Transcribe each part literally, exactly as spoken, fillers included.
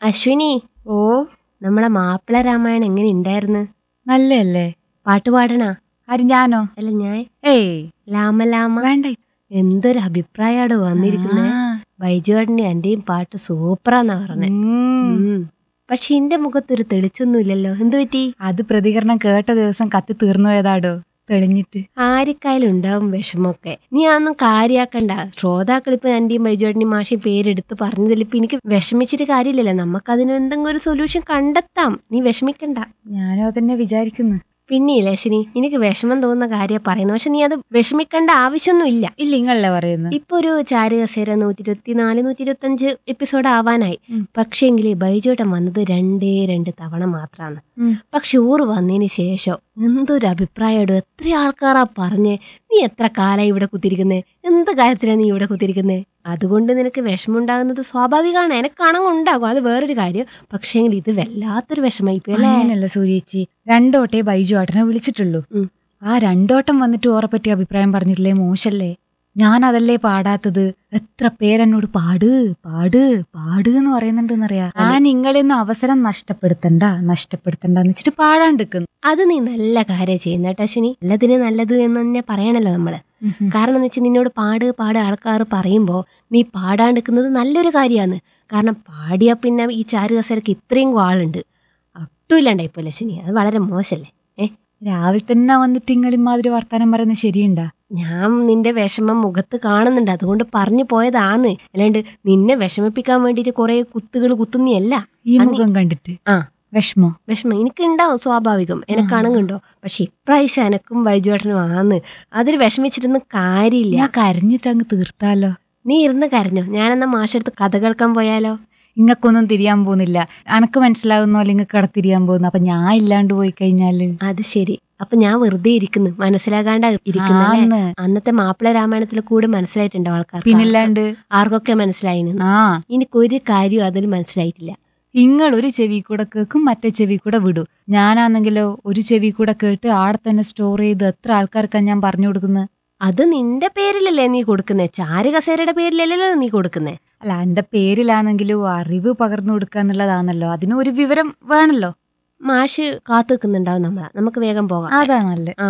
അശ്വിനി, ഓ, നമ്മളെ മാപ്പിള രാമായണം എങ്ങനെ ഉണ്ടായിരുന്നു? നല്ലല്ലേ? പാട്ട് പാടണ? ആര്, ഞാനോ? അല്ല ഞാൻ. ഏയ് ലാമ ലാമ. വേണ്ട. എന്തൊരു അഭിപ്രായമാണ് വന്നിരിക്കുന്നേ. ആ, ബൈജുവേട്ടന്റെ എന്റെയും പാട്ട് സൂപ്പറാന്നാ പറഞ്ഞേ. ഉം. പക്ഷെ എന്റെ മുഖത്തൊരു തെളിച്ചൊന്നും ഇല്ലല്ലോ, എന്തു പറ്റി? അത് പ്രതികരണം കേട്ട ദിവസം കത്തി തീർന്നു പോയതാടോ, തെളിഞ്ഞിട്ട്. ആരിക്കായാലും ഉണ്ടാവും വിഷമമൊക്കെ. നീ അതൊന്നും കാര്യാക്കണ്ട. ശ്രോതാക്കൾ ഇപ്പൊ എന്റെയും ബൈജുവേട്ടനെയും മാഷി പേരെടുത്ത് പറഞ്ഞതിൽ ഇപ്പൊ എനിക്ക് വിഷമിച്ചിട്ട് കാര്യമില്ലല്ലോ. നമുക്കതിന് എന്തെങ്കിലും ഒരു സൊല്യൂഷൻ കണ്ടെത്താം. നീ വിഷമിക്കണ്ട. ഞാനും അതന്നെ വിചാരിക്കുന്നു. പിന്നെ ലക്ഷ്മി, എനിക്ക് വിഷമം തോന്നുന്ന കാര്യം പറയുന്നത്. പക്ഷെ നീ അത് വിഷമിക്കേണ്ട ആവശ്യമൊന്നും ഇല്ല. ഇല്ല, ഇങ്ങളല്ലേ പറയുന്നത്. ഇപ്പൊ ഒരു ചാരുകസേര നൂറ്റി ഇരുപത്തി നാല് നൂറ്റി ഇരുപത്തി അഞ്ച് എപ്പിസോഡ് ആവാനായി. ഉം. പക്ഷേങ്കില് ബൈജുവേട്ടൻ വന്നത് രണ്ടേ രണ്ട് തവണ മാത്രാണ്. ഉം. പക്ഷെ ഊറ് വന്നതിന് ശേഷം എന്തൊരു അഭിപ്രായമായിടും. എത്ര ആൾക്കാരാ പറഞ്ഞേ. നീ എത്ര കാലായി ഇവിടെ കുത്തിരിക്കുന്നേ? എന്ത് കാര്യത്തിലാണ് നീ ഇവിടെ കുത്തിരിക്കുന്നേ? അതുകൊണ്ട് നിനക്ക് വിഷമമുണ്ടാകുന്നത് സ്വാഭാവികമാണ്. എനക്കാണെങ്കിൽ ഉണ്ടാകും, അത് വേറൊരു കാര്യം. പക്ഷേങ്കിൽ ഇത് വല്ലാത്തൊരു വിഷമായി പോയി അല്ലേ? അങ്ങനല്ല സൂര്യേച്ചി, രണ്ടോട്ടേ ബൈജു ഏട്ടനെ വിളിച്ചിട്ടുള്ളൂ. ഉം. ആ രണ്ടോട്ടം വന്നിട്ട് ഓറെപ്പറ്റി അഭിപ്രായം പറഞ്ഞിട്ടില്ലേ? മോശല്ലേ? ഞാൻ അതല്ലേ പാടാത്തത്. എത്ര പേരെന്നോട് പാട് പാട് പാട് എന്ന് പറയുന്നുണ്ടെന്നറിയാ. ഞാൻ നിങ്ങളിന്ന് അവസരം നഷ്ടപ്പെടുത്തണ്ട നഷ്ടപ്പെടുത്തണ്ടെന്ന് വെച്ചിട്ട് പാടാണ്ടിരിക്കുന്നു. അത് നീ നല്ല കാര്യം ചെയ്യുന്ന കേട്ടോ അശ്വിനി. നല്ലതിന് നല്ലത് എന്ന് തന്നെ പറയണല്ലോ നമ്മള്. കാരണം എന്ന് വെച്ചാൽ നിന്നോട് പാട് പാട് ആൾക്കാർ പറയുമ്പോൾ നീ പാടാണ്ടിരിക്കുന്നത് നല്ലൊരു കാര്യമാണ്. കാരണം പാടിയാ പിന്നെ ഈ ചാരുകസരക്ക് ഇത്രയും ആളുണ്ട്, ഒട്ടുമില്ലാണ്ടായി പോലെ അശ്വിനി. അത് വളരെ മോശല്ലേ? ഏ രാവിലെ തന്നെ വന്നിട്ട് ഇങ്ങളിമാതിരി വർത്താനം പറയുന്നത് ശരിയുണ്ടാ? ഞാൻ നിന്റെ വിഷമം മുഖത്ത് കാണുന്നുണ്ട്, അതുകൊണ്ട് പറഞ്ഞു പോയതാന്ന്. അല്ലാണ്ട് നിന്നെ വിഷമിപ്പിക്കാൻ വേണ്ടിയിട്ട് കുറെ കുത്തുകൾ കുത്തുന്നിയല്ല. ഈ മുഖം കണ്ടിട്ട് ആ വിഷമോ? വിഷമം എനിക്കുണ്ടാവും, സ്വാഭാവികം. എനക്കാണെങ്കിൽ ഉണ്ടോ. പക്ഷെ ഇപ്രാവശ്യം എനക്കും ബൈജുവേട്ടനും ആന്ന്. അതിൽ വിഷമിച്ചിട്ടൊന്നും കാര്യമില്ല. ഞാൻ കരഞ്ഞിട്ട് അങ്ങ് തീർത്താലോ? നീ ഇരുന്ന് കരഞ്ഞോ? ഞാനെന്നാ മാഷെടുത്ത് കഥ കേൾക്കാൻ പോയാലോ? ഇങ്ങക്കൊന്നും തിരിയാൻ പോകുന്നില്ല. അനക്ക് മനസ്സിലാകുന്ന പോലെ ഇങ്ങക്ക് കട തിരിയാൻ പോകുന്നു. അപ്പൊ ഞാൻ ഇല്ലാണ്ട് പോയി കഴിഞ്ഞാല് അത് ശരി. അപ്പൊ ഞാൻ വെറുതെ ഇരിക്കുന്നു, മനസ്സിലാകാണ്ട ഇരിക്കുന്നല്ലേ? ആന്ന്. അന്നത്തെ മാപ്പിള രാമായണത്തിൽ കൂടെ മനസ്സിലായിട്ടുണ്ടോ ആൾക്കാർ? പിന്നില്ലാണ്ട്. ആർക്കൊക്കെ മനസ്സിലായിന്ന്? ആ, എനിക്കൊരു കാര്യം അതിൽ മനസ്സിലായിട്ടില്ല. ഇങ്ങൾ ഒരു ചെവി കൂടെ കേൾക്കും, മറ്റേ ചെവി കൂടെ വിടും. ഞാനാണെങ്കിലോ ഒരു ചെവി കൂടെ കേട്ട് ആടെ തന്നെ സ്റ്റോർ ചെയ്ത് എത്ര ആൾക്കാർക്കാണ് ഞാൻ പറഞ്ഞു കൊടുക്കുന്നത്. അത് നിന്റെ പേരിലല്ലേ നീ കൊടുക്കുന്നേ? ചാരുകസേരയുടെ പേരിലല്ലല്ലോ നീ കൊടുക്കുന്നേ. അല്ല, എന്റെ പേരിലാണെങ്കിലും അറിവ് പകർന്നു കൊടുക്കുക എന്നുള്ളതാണല്ലോ. അതിന് ഒരു വിവരം വേണല്ലോ. മാഷ് കാത്തു നിൽക്കുന്നുണ്ടാവും നമ്മളെ. നമുക്ക് വേഗം പോകാം. അതാ നല്ലത്. ആ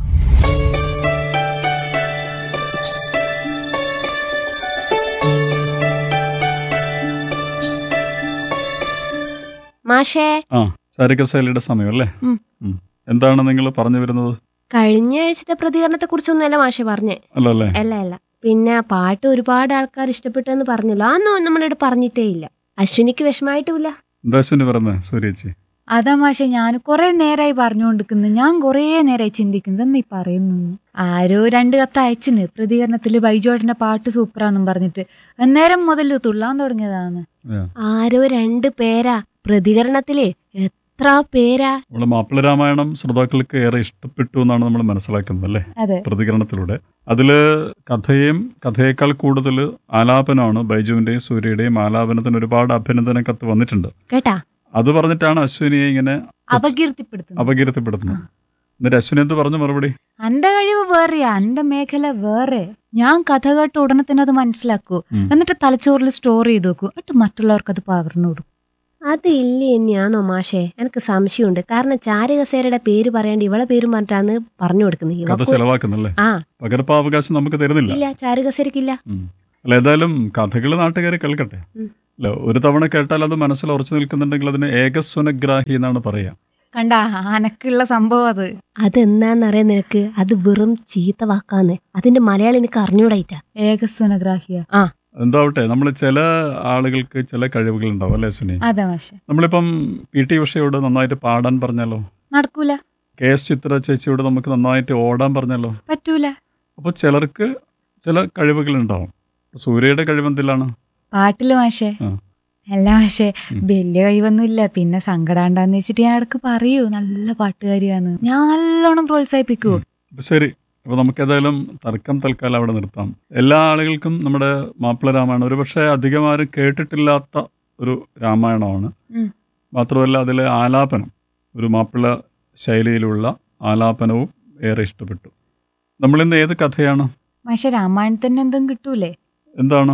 മാഷേ, ആ ചാരുകസേരയുടെ സമയം അല്ലേ? ഉം. ഉം. എന്താണ് നിങ്ങൾ പറഞ്ഞു വരുന്നത്? കഴിഞ്ഞ ആഴ്ചത്തെ പ്രതികരണത്തെ കുറിച്ചൊന്നുമല്ല മാഷെ പറഞ്ഞേ. അല്ല അല്ലേ? അല്ല അല്ല പിന്നെ പാട്ട് ഒരുപാട് ആൾക്കാർ ഇഷ്ടപ്പെട്ടെന്ന് പറഞ്ഞല്ലോ. അതൊന്നും നമ്മളിവിടെ പറഞ്ഞിട്ടേ ഇല്ല. അശ്വിനിക്ക് വിഷമായിട്ടുമില്ല. എന്താ അശ്വിനി പറഞ്ഞത് സൂര്യേച്ചി? അതാ മാഷെ, ഞാൻ കുറെ നേരമായി പറഞ്ഞുകൊണ്ടിരിക്കുന്നു. ഞാൻ കുറെ നേരമായി ചിന്തിക്കുന്നത് എന്നീ പറയുന്നു. ആരോ രണ്ട് കത്ത് അയച്ചിന് പ്രതികരണത്തില് ബൈജുവേട്ടന്റെ പാട്ട് സൂപ്പറാന്നും പറഞ്ഞിട്ട്. അന്നേരം മുതൽ തുള്ളാൻ തുടങ്ങിയതാണ്. ആരോ രണ്ട് പേരാ പ്രതികരണത്തില്? എത്ര പേരാ? നമ്മള് മാപ്പിള രാമായണം ശ്രോതാക്കൾക്ക് ഏറെ ഇഷ്ടപ്പെട്ടു എന്നാണ് നമ്മൾ മനസ്സിലാക്കുന്നത് അല്ലേ? അതെ. പ്രതികരണത്തിലൂടെ അതില് കഥയും കഥയേക്കാൾ കൂടുതൽ ആലാപനമാണ്. ബൈജുവിന്റെയും സൂര്യയുടെയും ആലാപനത്തിന് ഒരുപാട് അഭിനന്ദന കത്ത് വന്നിട്ടുണ്ട് കേട്ടാ. അത് പറഞ്ഞിട്ടാണ് അശ്വിനിയെ ഇങ്ങനെ അപകീർത്തിപ്പെടുത്തുന്നു അപകീർത്തിപ്പെടുത്തുന്നത്. എന്നിട്ട് അശ്വിനി എന്ത് പറഞ്ഞു മറുപടി? എന്റെ കഴിവ് വേറെയാ, എന്റെ മേഖല വേറെ. ഞാൻ കഥ കേട്ട് ഉടനെ തന്നെ അത് മനസ്സിലാക്കൂ. ഉം. എന്നിട്ട് തലച്ചോറിൽ സ്റ്റോർ ചെയ്ത് വെക്കൂ. എന്നിട്ട് മറ്റുള്ളവർക്ക് അത് പകർന്നു കൊടുക്കും. അത് ഇല്ലേ തന്നെയാണോ മാഷേ? എനിക്ക് സംശയമുണ്ട്. കാരണം ചാരുകസേരയുടെ പേര് പറയാണ്ട് ഇവളെ പേരും പറഞ്ഞിട്ടാണ് പറഞ്ഞു കൊടുക്കുന്നത്. കഥ ഇവക്ക് ചെലവാക്കുന്നല്ലേ? ആ പകർപ്പാവകാശം നമുക്ക് തരുന്നില്ല. ഇല്ല, ചാരുകസേരക്കില്ല. ഉം. അല്ല, ഏതായാലും കഥകൾ നാട്ടുകാരെ കേൾക്കട്ടെ. ഉം. അല്ല, ഒരു തവണ കേട്ടാൽ അത് മനസ്സിൽ ഉറച്ചു നിൽക്കുന്നുണ്ടെങ്കിൽ അതിന് ഏകസ്വനഗ്രാഹി എന്നാണ് പറയാ. കണ്ട അനക്കുള്ള സംഭവം അത്. അതെന്നാന്നറിയാൻ നിനക്ക്? അത് വെറും ചീത്ത വാക്കാന്ന്. അതിന്റെ മലയാളം എനിക്ക് അറിഞ്ഞൂടായിട്ടാ. ഏകസ്വനഗ്രാഹിയ. ആ എന്താവട്ടെ, നമ്മൾ ചില ആളുകൾക്ക് ചില കഴിവുകൾ ഉണ്ടാവും അല്ലേ സുനി? അതെ മാഷെ. നമ്മളിപ്പം പി ടി ഉഷയോട് നന്നായിട്ട് പാടാൻ പറഞ്ഞാലോ? നടക്കൂല. കെ എസ് ചിത്ര ചേച്ചിയോട് നമുക്ക് നന്നായിട്ട് ഓടാൻ പറഞ്ഞാലോ? പറ്റൂല. അപ്പോൾ ചിലർക്ക് ചില കഴിവുകൾ ഉണ്ടാവും. സൂര്യയുടെ കഴിവെന്തിലാണ്? പാട്ടില് മാഷെ. ആ. അല്ല മാഷെ, ഉം. വലിയ കഴിവൊന്നുമില്ല. പിന്നെ സങ്കടാണ്ടാന്ന് വെച്ചിട്ട് ഞാൻ ഇടക്ക് പറയൂ നല്ല പാട്ടുകാരിയാന്ന്. ഞാൻ നല്ലോണം പ്രോത്സാഹിപ്പിക്കൂ. അപ്പോൾ ശരി, അപ്പോൾ നമുക്ക് ഏതായാലും തർക്കം തൽക്കാലം അവിടെ നിർത്താം. എല്ലാ ആളുകൾക്കും നമ്മുടെ മാപ്പിള രാമായണം ഒരുപക്ഷെ അധികം ആരും കേട്ടിട്ടില്ലാത്ത ഒരു രാമായണമാണ്. ഉം. മാത്രമല്ല അതിലെ ആലാപനം, ഒരു മാപ്പിള ശൈലിയിലുള്ള ആലാപനവും ഏറെ ഇഷ്ടപ്പെട്ടു. നമ്മളിന്ന് ഏത് കഥയാണ്? മാഷെ, രാമായണത്തിന് എന്തും കിട്ടൂലേ? എന്താണ്?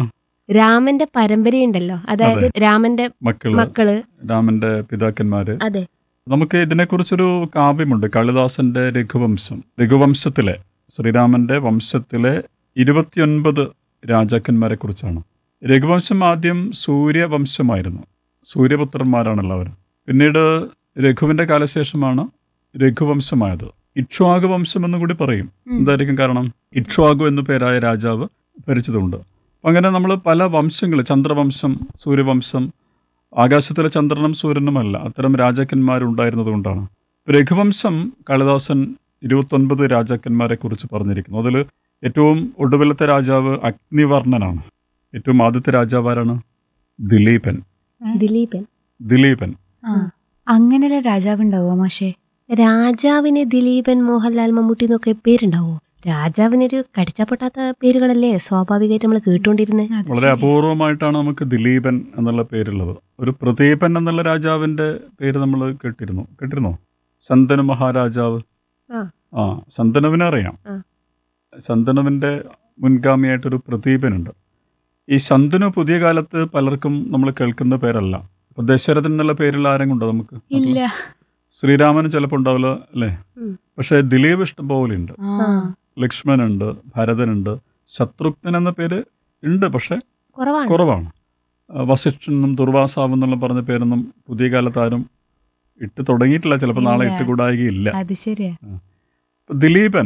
രാമന്റെ പരമ്പരയുണ്ടല്ലോ, അതായത് രാമന്റെ മക്കള് മക്കള്. രാമന്റെ പിതാക്കന്മാര്. അതെ. നമുക്ക് ഇതിനെക്കുറിച്ചൊരു കാവ്യമുണ്ട്, കാളിദാസന്റെ രഘുവംശം. രഘുവംശത്തിലെ ശ്രീരാമന്റെ വംശത്തിലെ ഇരുപത്തിയൊൻപത് രാജാക്കന്മാരെ കുറിച്ചാണ്. രഘുവംശം ആദ്യം സൂര്യവംശമായിരുന്നു, സൂര്യപുത്രന്മാരാണ് എല്ലാവരും. പിന്നീട് രഘുവിന്റെ കാലശേഷമാണ് രഘുവംശമായത്. ഇക്ഷ്വാകു വംശം എന്ന് കൂടി പറയും. എന്തായിരിക്കും കാരണം? ഇക്ഷ്വാകു എന്നു പേരായ രാജാവ് ഭരിച്ചതുകൊണ്ട്. അങ്ങനെ നമ്മൾ പല വംശങ്ങൾ, ചന്ദ്രവംശം, സൂര്യവംശം, ആകാശത്തിലെ ചന്ദ്രനും സൂര്യനുമല്ല, അത്തരം രാജാക്കന്മാരുണ്ടായിരുന്നത് കൊണ്ടാണ്. രഘുവംശം കാളിദാസൻ ഇരുപത്തൊൻപത് രാജാക്കന്മാരെ കുറിച്ച് പറഞ്ഞിരിക്കുന്നു. അതിൽ ഏറ്റവും ഒടുവിലത്തെ രാജാവ് അഗ്നിവർണ്ണനാണ്. ഏറ്റവും ആദ്യത്തെ രാജാവ് ആരാണ്? ദിലീപൻ. ദിലീപൻ. ദിലീപൻ. അങ്ങനെയുള്ള രാജാവ് ഉണ്ടാവുക മാഷേ? രാജാവിന് ദിലീപൻ, മോഹൻലാൽ, മമ്മൂട്ടി എന്നൊക്കെ പേരുണ്ടാവോ? രാജാവിനൊരു കടിച്ചപ്പൊട്ടാത്ത പേരുകളല്ലേ സ്വാഭാവികമായിട്ട് നമ്മൾ കേട്ടുകൊണ്ടിരുന്നത്. വളരെ അപൂർവമായിട്ടാണ് നമുക്ക് ദിലീപൻ എന്നുള്ള പേരുള്ളത്. ഒരു പ്രദീപൻ എന്നുള്ള രാജാവിന്റെ പേര് നമ്മൾ കേട്ടിരുന്നു കേട്ടിരുന്നോ ശന്തനു മഹാരാജാവ്. ആ, ശന്തനുവിനെ അറിയാം. ശന്തനുവിന്റെ മുൻഗാമിയായിട്ടൊരു പ്രദീപനുണ്ട്. ഈ ശന്തനു പുതിയ കാലത്ത് പലർക്കും നമ്മൾ കേൾക്കുന്ന പേരല്ല. ഇപ്പൊ ദശരഥൻ എന്നുള്ള പേരുള്ള ആരെങ്കിലും ഉണ്ടോ നമുക്ക്? ഇല്ല. ശ്രീരാമന് ചിലപ്പോൾ ഉണ്ടാവില്ല അല്ലേ? പക്ഷെ ദിലീപ് ഇഷ്ടം പോലെ ഉണ്ട്. ലക്ഷ്മണുണ്ട്, ഭരതനുണ്ട്, ശത്രുഘ്നൻ എന്ന പേര് ഉണ്ട്, പക്ഷെ കുറവാണ്. വസിഷ്ഠനും ദുർവാസാവ് എന്നുള്ള പറഞ്ഞ പേരൊന്നും പുതിയ കാലത്ത് ആരും ഇട്ട് തുടങ്ങിയിട്ടില്ല. ചിലപ്പോൾ നാളെ ഇട്ട് കൂടായികയില്ല. അത് ശരിയാ. ദിലീപൻ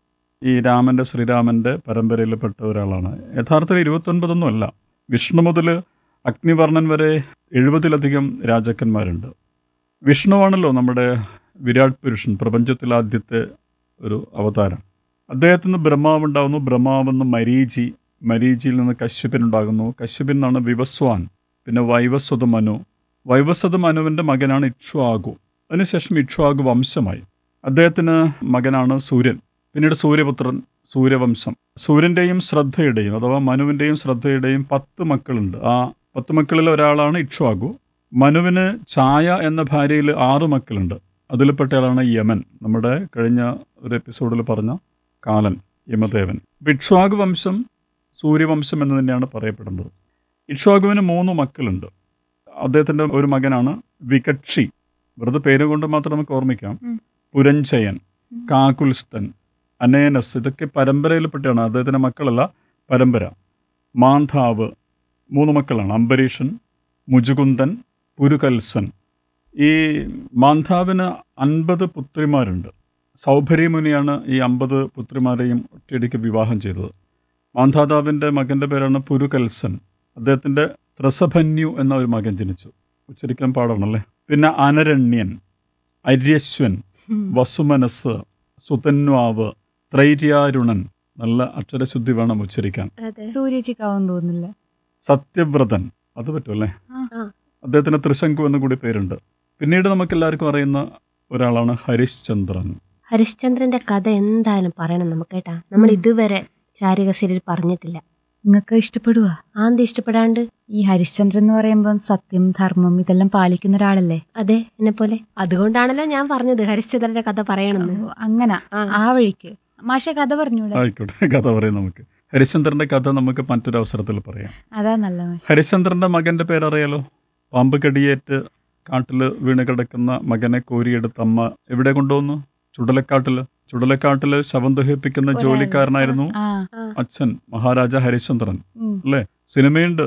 ഈ രാമന്റെ ശ്രീരാമന്റെ പരമ്പരയിൽപ്പെട്ട ഒരാളാണ്. യഥാർത്ഥത്തിൽ ഇരുപത്തൊൻപതൊന്നും അല്ല, വിഷ്ണു മുതൽ അഗ്നിവർണ്ണൻ വരെ എഴുപതിലധികം രാജാക്കന്മാരുണ്ട്. വിഷ്ണുവാണല്ലോ നമ്മുടെ വിരാട് പുരുഷൻ, പ്രപഞ്ചത്തിലെ ആദ്യത്തെ ഒരു അവതാരം. അദ്ദേഹത്തിൽ നിന്ന് ബ്രഹ്മാവ് ഉണ്ടാകുന്നു, ബ്രഹ്മാവിൽ നിന്ന് മരീചി, മരീചിയിൽ നിന്ന് കശ്യപൻ ഉണ്ടാകുന്നു, കശ്യപിൽ നിന്നാണ് വിവസ്വാൻ, പിന്നെ വൈവസ്വത മനു, വൈവസ്വത മനുവിൻ്റെ മകനാണ് ഇക്ഷ്വാകു. അതിനുശേഷം ഇക്ഷ്വാകു വംശമായി. അദ്ദേഹത്തിന് മകനാണ് സൂര്യൻ, പിന്നീട് സൂര്യപുത്രൻ, സൂര്യവംശം. സൂര്യൻ്റെയും ശ്രദ്ധയുടെയും അഥവാ മനുവിൻ്റെയും ശ്രദ്ധയുടെയും പത്ത് മക്കളുണ്ട്. ആ പത്ത് മക്കളിൽ ഒരാളാണ് ഇക്ഷ്വാകു. മനുവിന് ഛായ എന്ന ഭാര്യയിൽ ആറ് മക്കളുണ്ട്. അതിൽപ്പെട്ടയാളാണ് യമൻ, നമ്മുടെ കഴിഞ്ഞ ഒരു എപ്പിസോഡിൽ പറഞ്ഞ കാലൻ, യമദേവൻ. ഇക്ഷ്വാകു വംശം സൂര്യവംശം എന്ന് തന്നെയാണ് പറയപ്പെടുന്നത്. ഇക്ഷ്വാകുവിന് മൂന്ന് മക്കളുണ്ട്. അദ്ദേഹത്തിൻ്റെ ഒരു മകനാണ് വികക്ഷി, വെറുതെ പേര് കൊണ്ട് മാത്രം നമുക്ക് ഓർമ്മിക്കാം. പുരഞ്ചയൻ, കാകുൽസ്തൻ, അനേനസ്, ഇതൊക്കെ പരമ്പരയിൽപ്പെട്ടാണ്. അദ്ദേഹത്തിൻ്റെ മക്കളല്ല, പരമ്പര. മാന്ധാവ്, മൂന്ന് മക്കളാണ്, അംബരീഷൻ, മുജുകുന്ദൻ, പുരുകൽസൻ. ഈ മാന്ധാവിന് അൻപത് പുത്രിമാരുണ്ട്. സൗഭരി മുനിയാണ് ഈ അമ്പത് പുത്രിമാരെയും ഒറ്റയടിക്ക് വിവാഹം ചെയ്തത്. മാന്ധാതാവിൻ്റെ മകൻ്റെ പേരാണ് പുരുകൽസൻ. അദ്ദേഹത്തിൻ്റെ ത്രസഭന്യു എന്ന ഒരു മകൻ ജനിച്ചു. ഉച്ചരിക്കാൻ പാടാണല്ലേ. പിന്നെ അനരണ്യൻ, അര്യശ്വൻ, വസുമനസ്, സുതന്വാവ്, ത്രൈര്യാരുണൻ, നല്ല അക്ഷരശുദ്ധി വേണം ഉച്ചരിക്കാൻ. സൂര്യച്ചിക്കാവെന്ന് തോന്നുന്നില്ല. സത്യവ്രതൻ, അത് പറ്റുമല്ലേ. അദ്ദേഹത്തിന് ത്രിശങ്കു എന്ന് കൂടി പേരുണ്ട്. പിന്നീട് നമുക്ക് എല്ലാവർക്കും അറിയുന്ന ഒരാളാണ് ഹരിശ്ചന്ദ്രൻ. ഹരിശ്ചന്ദ്രന്റെ കഥ എന്തായാലും പറയണം നമുക്ക് കേട്ടാ. നമ്മൾ ഇതുവരെ ചാരിക സീരിയൽ പറഞ്ഞിട്ടില്ല. നിങ്ങൾക്ക് ഇഷ്ടപ്പെടുക? ആന്ത് ഇഷ്ടപ്പെടാണ്ട്? ഈ ഹരിശ്ചന്ദ്രൻ എന്ന് പറയുമ്പോൾ സത്യം, ധർമ്മം ഇതെല്ലാം പാലിക്കുന്ന ഒരാളല്ലേ? അതെ, എന്നെ പോലെ. അതുകൊണ്ടാണല്ലോ ഞാൻ പറഞ്ഞത് ഹരിശ്ചന്ദ്രന്റെ കഥ പറയണമെന്ന്. അങ്ങനെ ആ വഴിക്ക് മാഷ കഥ പറഞ്ഞൂടെ? ആയിക്കോട്ടെ, കഥ പറയാം നമുക്ക്. ഹരിശ്ചന്ദ്രന്റെ കഥ നമുക്ക് മറ്റൊരു അവസരത്തിൽ പറയാം. അതാ നല്ല. ഹരിശ്ചന്ദ്രന്റെ മകന്റെ പേരറിയാലോ? പാമ്പ് കടിയേറ്റ് കാട്ടിൽ വീണ് കിടക്കുന്ന മകനെ കോരിയെടുത്ത് അമ്മ എവിടെ കൊണ്ടുവന്നു? ചുടലക്കാട്ടില്. ചുടലക്കാട്ടില് ശവം ദഹിപ്പിക്കുന്ന ജോലിക്കാരനായിരുന്നു അച്ഛൻ, മഹാരാജ ഹരിശ്ചന്ദ്രൻ അല്ലേ? സിനിമയുണ്ട്.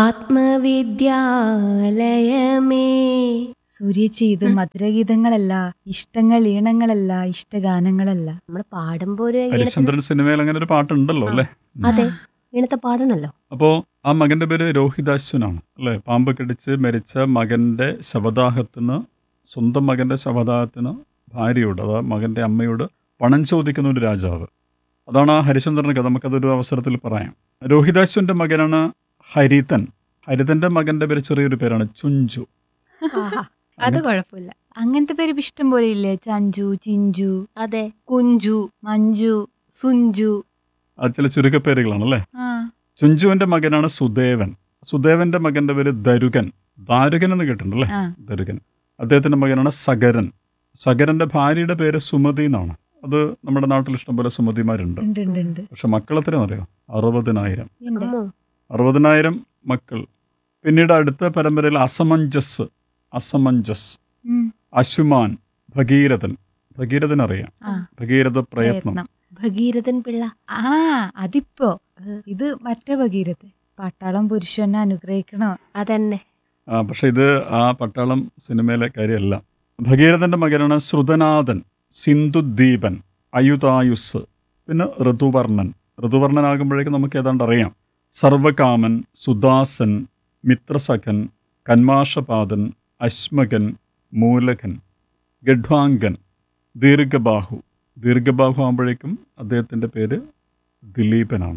ആത്മവിദ്യാലയമേ. സൂര്യച്ചി, ഇത് മധുരഗീതങ്ങളല്ല, ഇഷ്ടങ്ങൾ ഈണങ്ങളല്ല, ഇഷ്ടഗാനങ്ങളല്ല. നമ്മൾ പാടുമ്പോ ഹരിശ്ചന്ദ്രൻ സിനിമയിൽ അങ്ങനെ ഒരു പാട്ടുണ്ടല്ലോ അല്ലേ? അതെ, ഈണത്തെ പാടണല്ലോ. അപ്പോ ആ മകന്റെ പേര് രോഹിതാശ്വനാണ് അല്ലേ? പാമ്പ് കടിച്ച് മരിച്ച മകന്റെ ശവദാഹത്തിന്, സ്വന്തം മകന്റെ ശവദാഹത്തിന് ഭാര്യയോട്, അതാ മകന്റെ അമ്മയോട് പണം ചോദിക്കുന്ന ഒരു രാജാവ്. അതാണ് ആ ഹരിശ്ചന്ദ്രൻ്റെ കഥ. നമുക്കതൊരു അവസരത്തിൽ പറയാം. രോഹിതാശ്വന്റെ മകനാണ് ഹരിതൻ. ഹരിതന്റെ മകന്റെ പേര് ചെറിയൊരു പേരാണ് ചുഞ്ചു. അത് കുഴപ്പമില്ല. അങ്ങനത്തെ പേര് ഇഷ്ടം പോലെ ഇല്ലേ? ചഞ്ചു, ചിഞ്ചു, അതെ, കുഞ്ചു, മഞ്ജു, സുഞ്ചു, അത് ചില ചുരുക്കപ്പേരുകളാണല്ലേ. ചുഞ്ചുവിന്റെ മകനാണ് സുദേവൻ. സുദേവന്റെ മകന്റെ പേര് ദരുകൻ. ദാരുകൻ എന്ന് കേട്ടിട്ടുണ്ടല്ലേ? ദരുകൻ. അദ്ദേഹത്തിന്റെ മകനാണ് സഗരൻ. സഗരന്റെ ഭാര്യയുടെ പേര് സുമതി എന്നാണ്. അത് നമ്മുടെ നാട്ടിൽ ഇഷ്ടംപോലെ സുമതിമാരുണ്ട്. പക്ഷെ മക്കളെത്രയെന്ന് അറിയോ? അറുപതിനായിരം. അറുപതിനായിരം മക്കൾ. പിന്നീട് അടുത്ത പരമ്പരയിൽ അസമഞ്ജസ്, അസമഞ്ജസ്, ഉം. അശുമാൻ, ഭഗീരഥൻ. ഭഗീരഥൻ അറിയാം, ആ, ഭഗീരഥ പ്രയത്നം. പ്രയത്നം. ഭഗീരഥൻ പിള്ള. ആ അതിപ്പോ ഇത് മറ്റേ ഭഗീരഥ. പട്ടാളം പുരുഷനെ അനുഗ്രഹിക്കണോ? അതന്നെ. ആ പക്ഷെ ഇത് ആ പട്ടാളം സിനിമയിലെ കാര്യമല്ല. ഭഗീരഥന്റെ മകനാണ് ശ്രുതനാഥൻ, സിന്ധുദ്ദീപൻ, അയുതായുസ്, പിന്നെ ഋതുവർണൻ. ഋതുവർണനാകുമ്പോഴേക്കും നമുക്ക് ഏതാണ്ട് അറിയാം. സർവകാമൻ, സുദാസൻ, മിത്രസഖൻ, കന്മാഷപാദൻ, അശ്മകൻ, മൂലകൻ, ഗഡ്വാങ്കൻ, ദീർഘബാഹു. ദീർഘബാഹു ആകുമ്പോഴേക്കും അദ്ദേഹത്തിൻ്റെ പേര് ദിലീപനാണ്.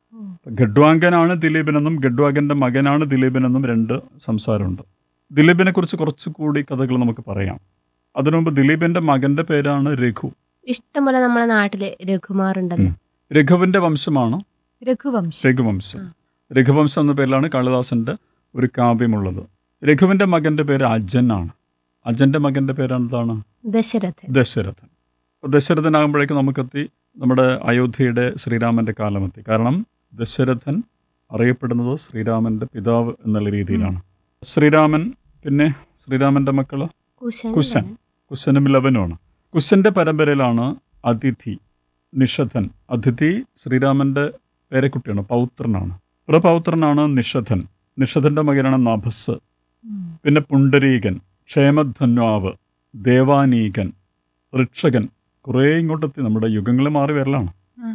ഗഡ്വാങ്കനാണ് ദിലീപനെന്നും ഗഡ്വാങ്കൻ്റെ മകനാണ് ദിലീപനെന്നും രണ്ട് സംസാരമുണ്ട്. ദിലീപിനെ കുറിച്ച് കുറച്ചുകൂടി കഥകൾ നമുക്ക് പറയാം. അതിനു മുമ്പ് ദിലീപിൻ്റെ മകൻ്റെ പേരാണ് രഘു. ഇഷ്ടംപോലെ നമ്മളെ നാട്ടില് രഘുമാർ ഉണ്ടല്ലോ. രഘുവിൻ്റെ വംശമാണ് രഘുവംശം. രഘുവംശം. രഘുവംശം എന്ന പേരിലാണ് കാളിദാസന്റെ ഒരു കാവ്യമുള്ളത്. രഘുവിൻ്റെ മകൻ്റെ പേര് അജനാണ്. അജന്റെ മകൻ്റെ പേരാണ് എന്താണ്? ദശരഥൻ. ദശരഥൻ. അപ്പോൾ ദശരഥനാകുമ്പോഴേക്കും നമുക്കെത്തി നമ്മുടെ അയോധ്യയുടെ ശ്രീരാമൻ്റെ കാലമെത്തി. കാരണം ദശരഥൻ അറിയപ്പെടുന്നത് ശ്രീരാമൻ്റെ പിതാവ് എന്നുള്ള രീതിയിലാണ്. ശ്രീരാമൻ, പിന്നെ ശ്രീരാമൻ്റെ മക്കള് കുശൻ. കുശൻ. കുശനും ലവനുമാണ്. കുശന്റെ പരമ്പരയിലാണ് അതിഥി, നിഷധൻ. അതിഥി ശ്രീരാമൻ്റെ പേരക്കുട്ടിയാണ്, പൗത്രനാണ്. പ്രപൗത്രനാണ് നിഷധൻ. നിഷധന്റെ മകനാണ് നഭസ്. പിന്നെ പുണ്ടരീകൻ, ക്ഷേമധന്വാവ്, ദേവാനീകൻ, ഋക്ഷകൻ. കുറേ ഇങ്ങോട്ടെത്തി, നമ്മുടെ യുഗങ്ങൾ മാറി വരലാണ്.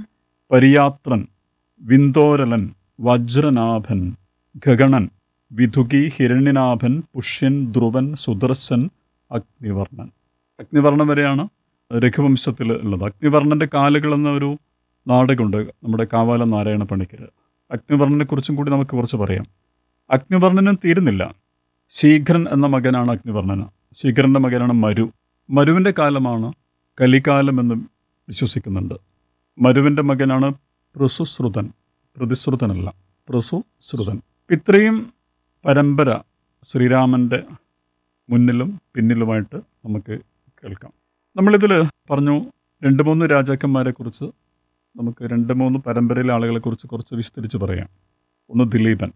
പരിയാത്രൻ, വിന്തോരലൻ, വജ്രനാഭൻ, ഗഗണൻ, വിധുകി, ഹിരണ്യനാഭൻ, പുഷ്യൻ, ധ്രുവൻ, സുദർശൻ, അഗ്നിവർണൻ. അഗ്നിവർണൻ വരെയാണ് രഘുവംശത്തിൽ ഉള്ളത്. അഗ്നിവർണൻ്റെ കാലുകൾ എന്ന ഒരു നാടകമുണ്ട് നമ്മുടെ കാവാല നാരായണ പണിക്കർ. അഗ്നിവർണനെ കുറിച്ചും കൂടി നമുക്ക് കുറച്ച് പറയാം. അഗ്നിവർണനും തീരുന്നില്ല. ശീഘ്രൻ എന്ന മകനാണ് അഗ്നിവർണന്. ശീഘ്രൻ്റെ മകനാണ് മരു. മരുവിൻ്റെ കാലമാണ് കലികാലം എന്ന് വിശ്വസിക്കുന്നുണ്ട്. മരുവിൻ്റെ മകനാണ് പൃസുശ്രുതൻ. പ്രതിശ്രുതനല്ല, പൃസുശ്രുതൻ. ഇത്രയും പരമ്പര ശ്രീരാമൻ്റെ മുന്നിലും പിന്നിലുമായിട്ട് നമുക്ക് കേൾക്കാം. നമ്മളിതിൽ പറഞ്ഞു രണ്ട് മൂന്ന് രാജാക്കന്മാരെ കുറിച്ച്, നമുക്ക് രണ്ട് മൂന്ന് പരമ്പരയിലെ ആളുകളെ കുറിച്ച് കുറച്ച് വിസ്തരിച്ച് പറയാം. ഒന്ന് ദിലീപൻ.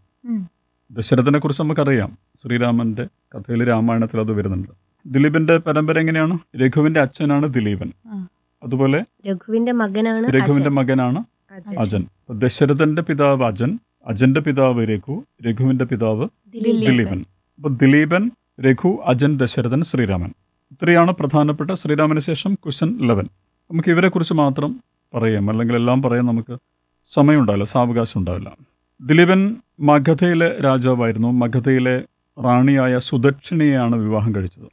ദശരഥനെ കുറിച്ച് നമുക്കറിയാം, ശ്രീരാമൻ്റെ കഥയിൽ രാമായണത്തിൽ അത് വരുന്നുണ്ട്. ദിലീപിന്റെ പരമ്പര എങ്ങനെയാണ്? രഘുവിന്റെ അച്ഛനാണ് ദിലീപൻ. അതുപോലെ രഘുവിന്റെ മകനാണ് രഘുവിന്റെ മകനാണ് അജൻ. ദശരഥന്റെ പിതാവ് അജൻ, അജന്റെ പിതാവ് രഘു, രഘുവിന്റെ പിതാവ് ദിലീപൻ. അപ്പൊ ദിലീപൻ, രഘു, അജൻ, ദശരഥൻ, ശ്രീരാമൻ. ഇത്രയാണ് പ്രധാനപ്പെട്ട. ശ്രീരാമന് ശേഷം കുശൻ, ലവൻ. നമുക്ക് ഇവരെ കുറിച്ച് മാത്രം പറയാം, അല്ലെങ്കിൽ എല്ലാം പറയാൻ നമുക്ക് സമയം ഉണ്ടാവില്ല, സാവകാശം ഉണ്ടാവില്ല. ദിലീപൻ മഗധയിലെ രാജാവായിരുന്നു. മഗധയിലെ റാണിയായ സുദക്ഷിണയെയാണ് വിവാഹം കഴിച്ചത്.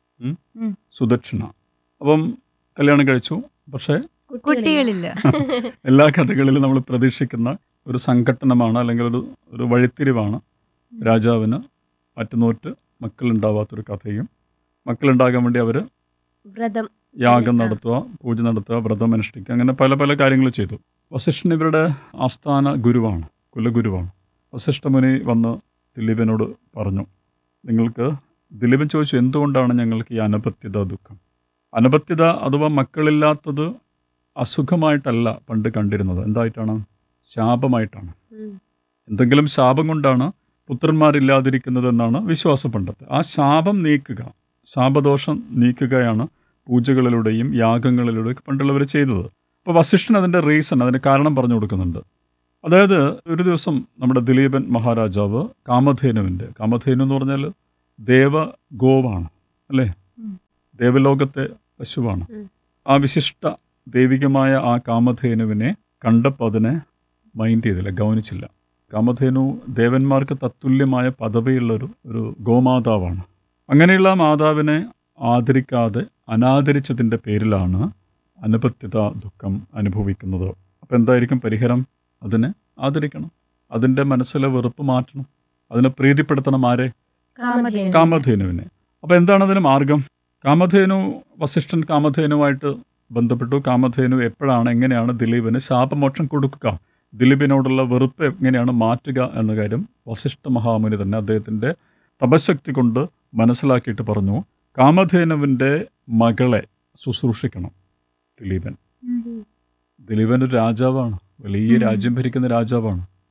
സുദക്ഷിണ. അപ്പം കല്യാണം കഴിച്ചു. പക്ഷേ കുട്ടികളില്ല. എല്ലാ കഥകളിലും നമ്മൾ പ്രതീക്ഷിക്കുന്ന ഒരു സംഘട്ടനമാണ്, അല്ലെങ്കിൽ ഒരു ഒരു വഴിത്തിരിവാണ്. രാജാവിന് അറ്റുനോറ്റ് മക്കളുണ്ടാവാത്തൊരു കഥയും, മക്കളുണ്ടാകാൻ വേണ്ടി അവർ വ്രതം, യാഗം നടത്തുക, പൂജ നടത്തുക, വ്രതം അനുഷ്ഠിക്കുക, അങ്ങനെ പല പല കാര്യങ്ങൾ ചെയ്തു. വസിഷ്ഠൻ ഇവരുടെ ആസ്ഥാന ഗുരുവാണ്, കുലഗുരുവാണ്. വസിഷ്ഠമുനി വന്ന് ദിലീപനോട് പറഞ്ഞു, നിങ്ങൾക്ക് ദിലീപൻ ചോദിച്ചു, എന്തുകൊണ്ടാണ് ഞങ്ങൾക്ക് ഈ അനപത്യത ദുഃഖം? അനപത്യത അഥവാ മക്കളില്ലാത്തത് അസുഖമായിട്ടല്ല പണ്ട് കണ്ടിരുന്നത്. എന്തായിട്ടാണ്? ശാപമായിട്ടാണ്. എന്തെങ്കിലും ശാപം കൊണ്ടാണ് പുത്രന്മാരില്ലാതിരിക്കുന്നത് എന്നാണ് വിശ്വാസം പണ്ടത്തെ. ആ ശാപം നീക്കുക, ശാപദോഷം നീക്കുകയാണ് പൂജകളിലൂടെയും യാഗങ്ങളിലൂടെയും പണ്ടുള്ളവർ ചെയ്തത്. അപ്പോൾ വസിഷ്ഠൻ അതിൻ്റെ റീസൺ, അതിൻ്റെ കാരണം പറഞ്ഞു കൊടുക്കുന്നുണ്ട്. അതായത് ഒരു ദിവസം നമ്മുടെ ദിലീപൻ മഹാരാജാവ് കാമധേനുവിൻ്റെ, കാമധേനു എന്ന് പറഞ്ഞാൽ ദേവഗോവാണ് അല്ലേ, ദേവലോകത്തെ പശുവാണ്. ആ വിശിഷ്ട ദൈവികമായ ആ കാമധേനുവിനെ കണ്ടപ്പോൾ അതിനെ മൈൻഡ് ചെയ്തില്ല, ഗൗനിച്ചില്ല. കാമധേനു ദേവന്മാർക്ക് തത്തുല്യമായ പദവിയുള്ളൊരു ഒരു ഗോമാതാവാണ്. അങ്ങനെയുള്ള മാതാവിനെ ആദരിക്കാതെ അനാദരിച്ചതിൻ്റെ പേരിലാണ് അനപത്യത ദുഃഖം അനുഭവിക്കുന്നത്. അപ്പം എന്തായിരിക്കും പരിഹാരം? അതിനെ ആദരിക്കണം, അതിൻ്റെ മനസ്സിലെ വെറുപ്പ് മാറ്റണം, അതിനെ പ്രീതിപ്പെടുത്തണം. ആരെ? കാമധേനുവിനെ. അപ്പം എന്താണ് അതിന് മാർഗം? കാമധേനു, വസിഷ്ഠൻ കാമധേനുമായിട്ട് ബന്ധപ്പെട്ടു. കാമധേനു എപ്പോഴാണ്, എങ്ങനെയാണ് ദിലീപിന് ശാപമോക്ഷം കൊടുക്കുക, ദിലീപിനോടുള്ള വെറുപ്പ് എങ്ങനെയാണ് മാറ്റുക എന്ന കാര്യം വസിഷ്ഠ മഹാമുനി തന്നെ അദ്ദേഹത്തിൻ്റെ തപശക്തി കൊണ്ട് മനസ്സിലാക്കിയിട്ട് പറഞ്ഞു, കാമധേനുവിൻ്റെ മകളെ ശുശ്രൂഷിക്കണം ദിലീപൻ. ദിലീപൻ ഒരു രാജാവാണ്, വലിയ രാജ്യം ഭരിക്കുന്ന രാജാവാണ്.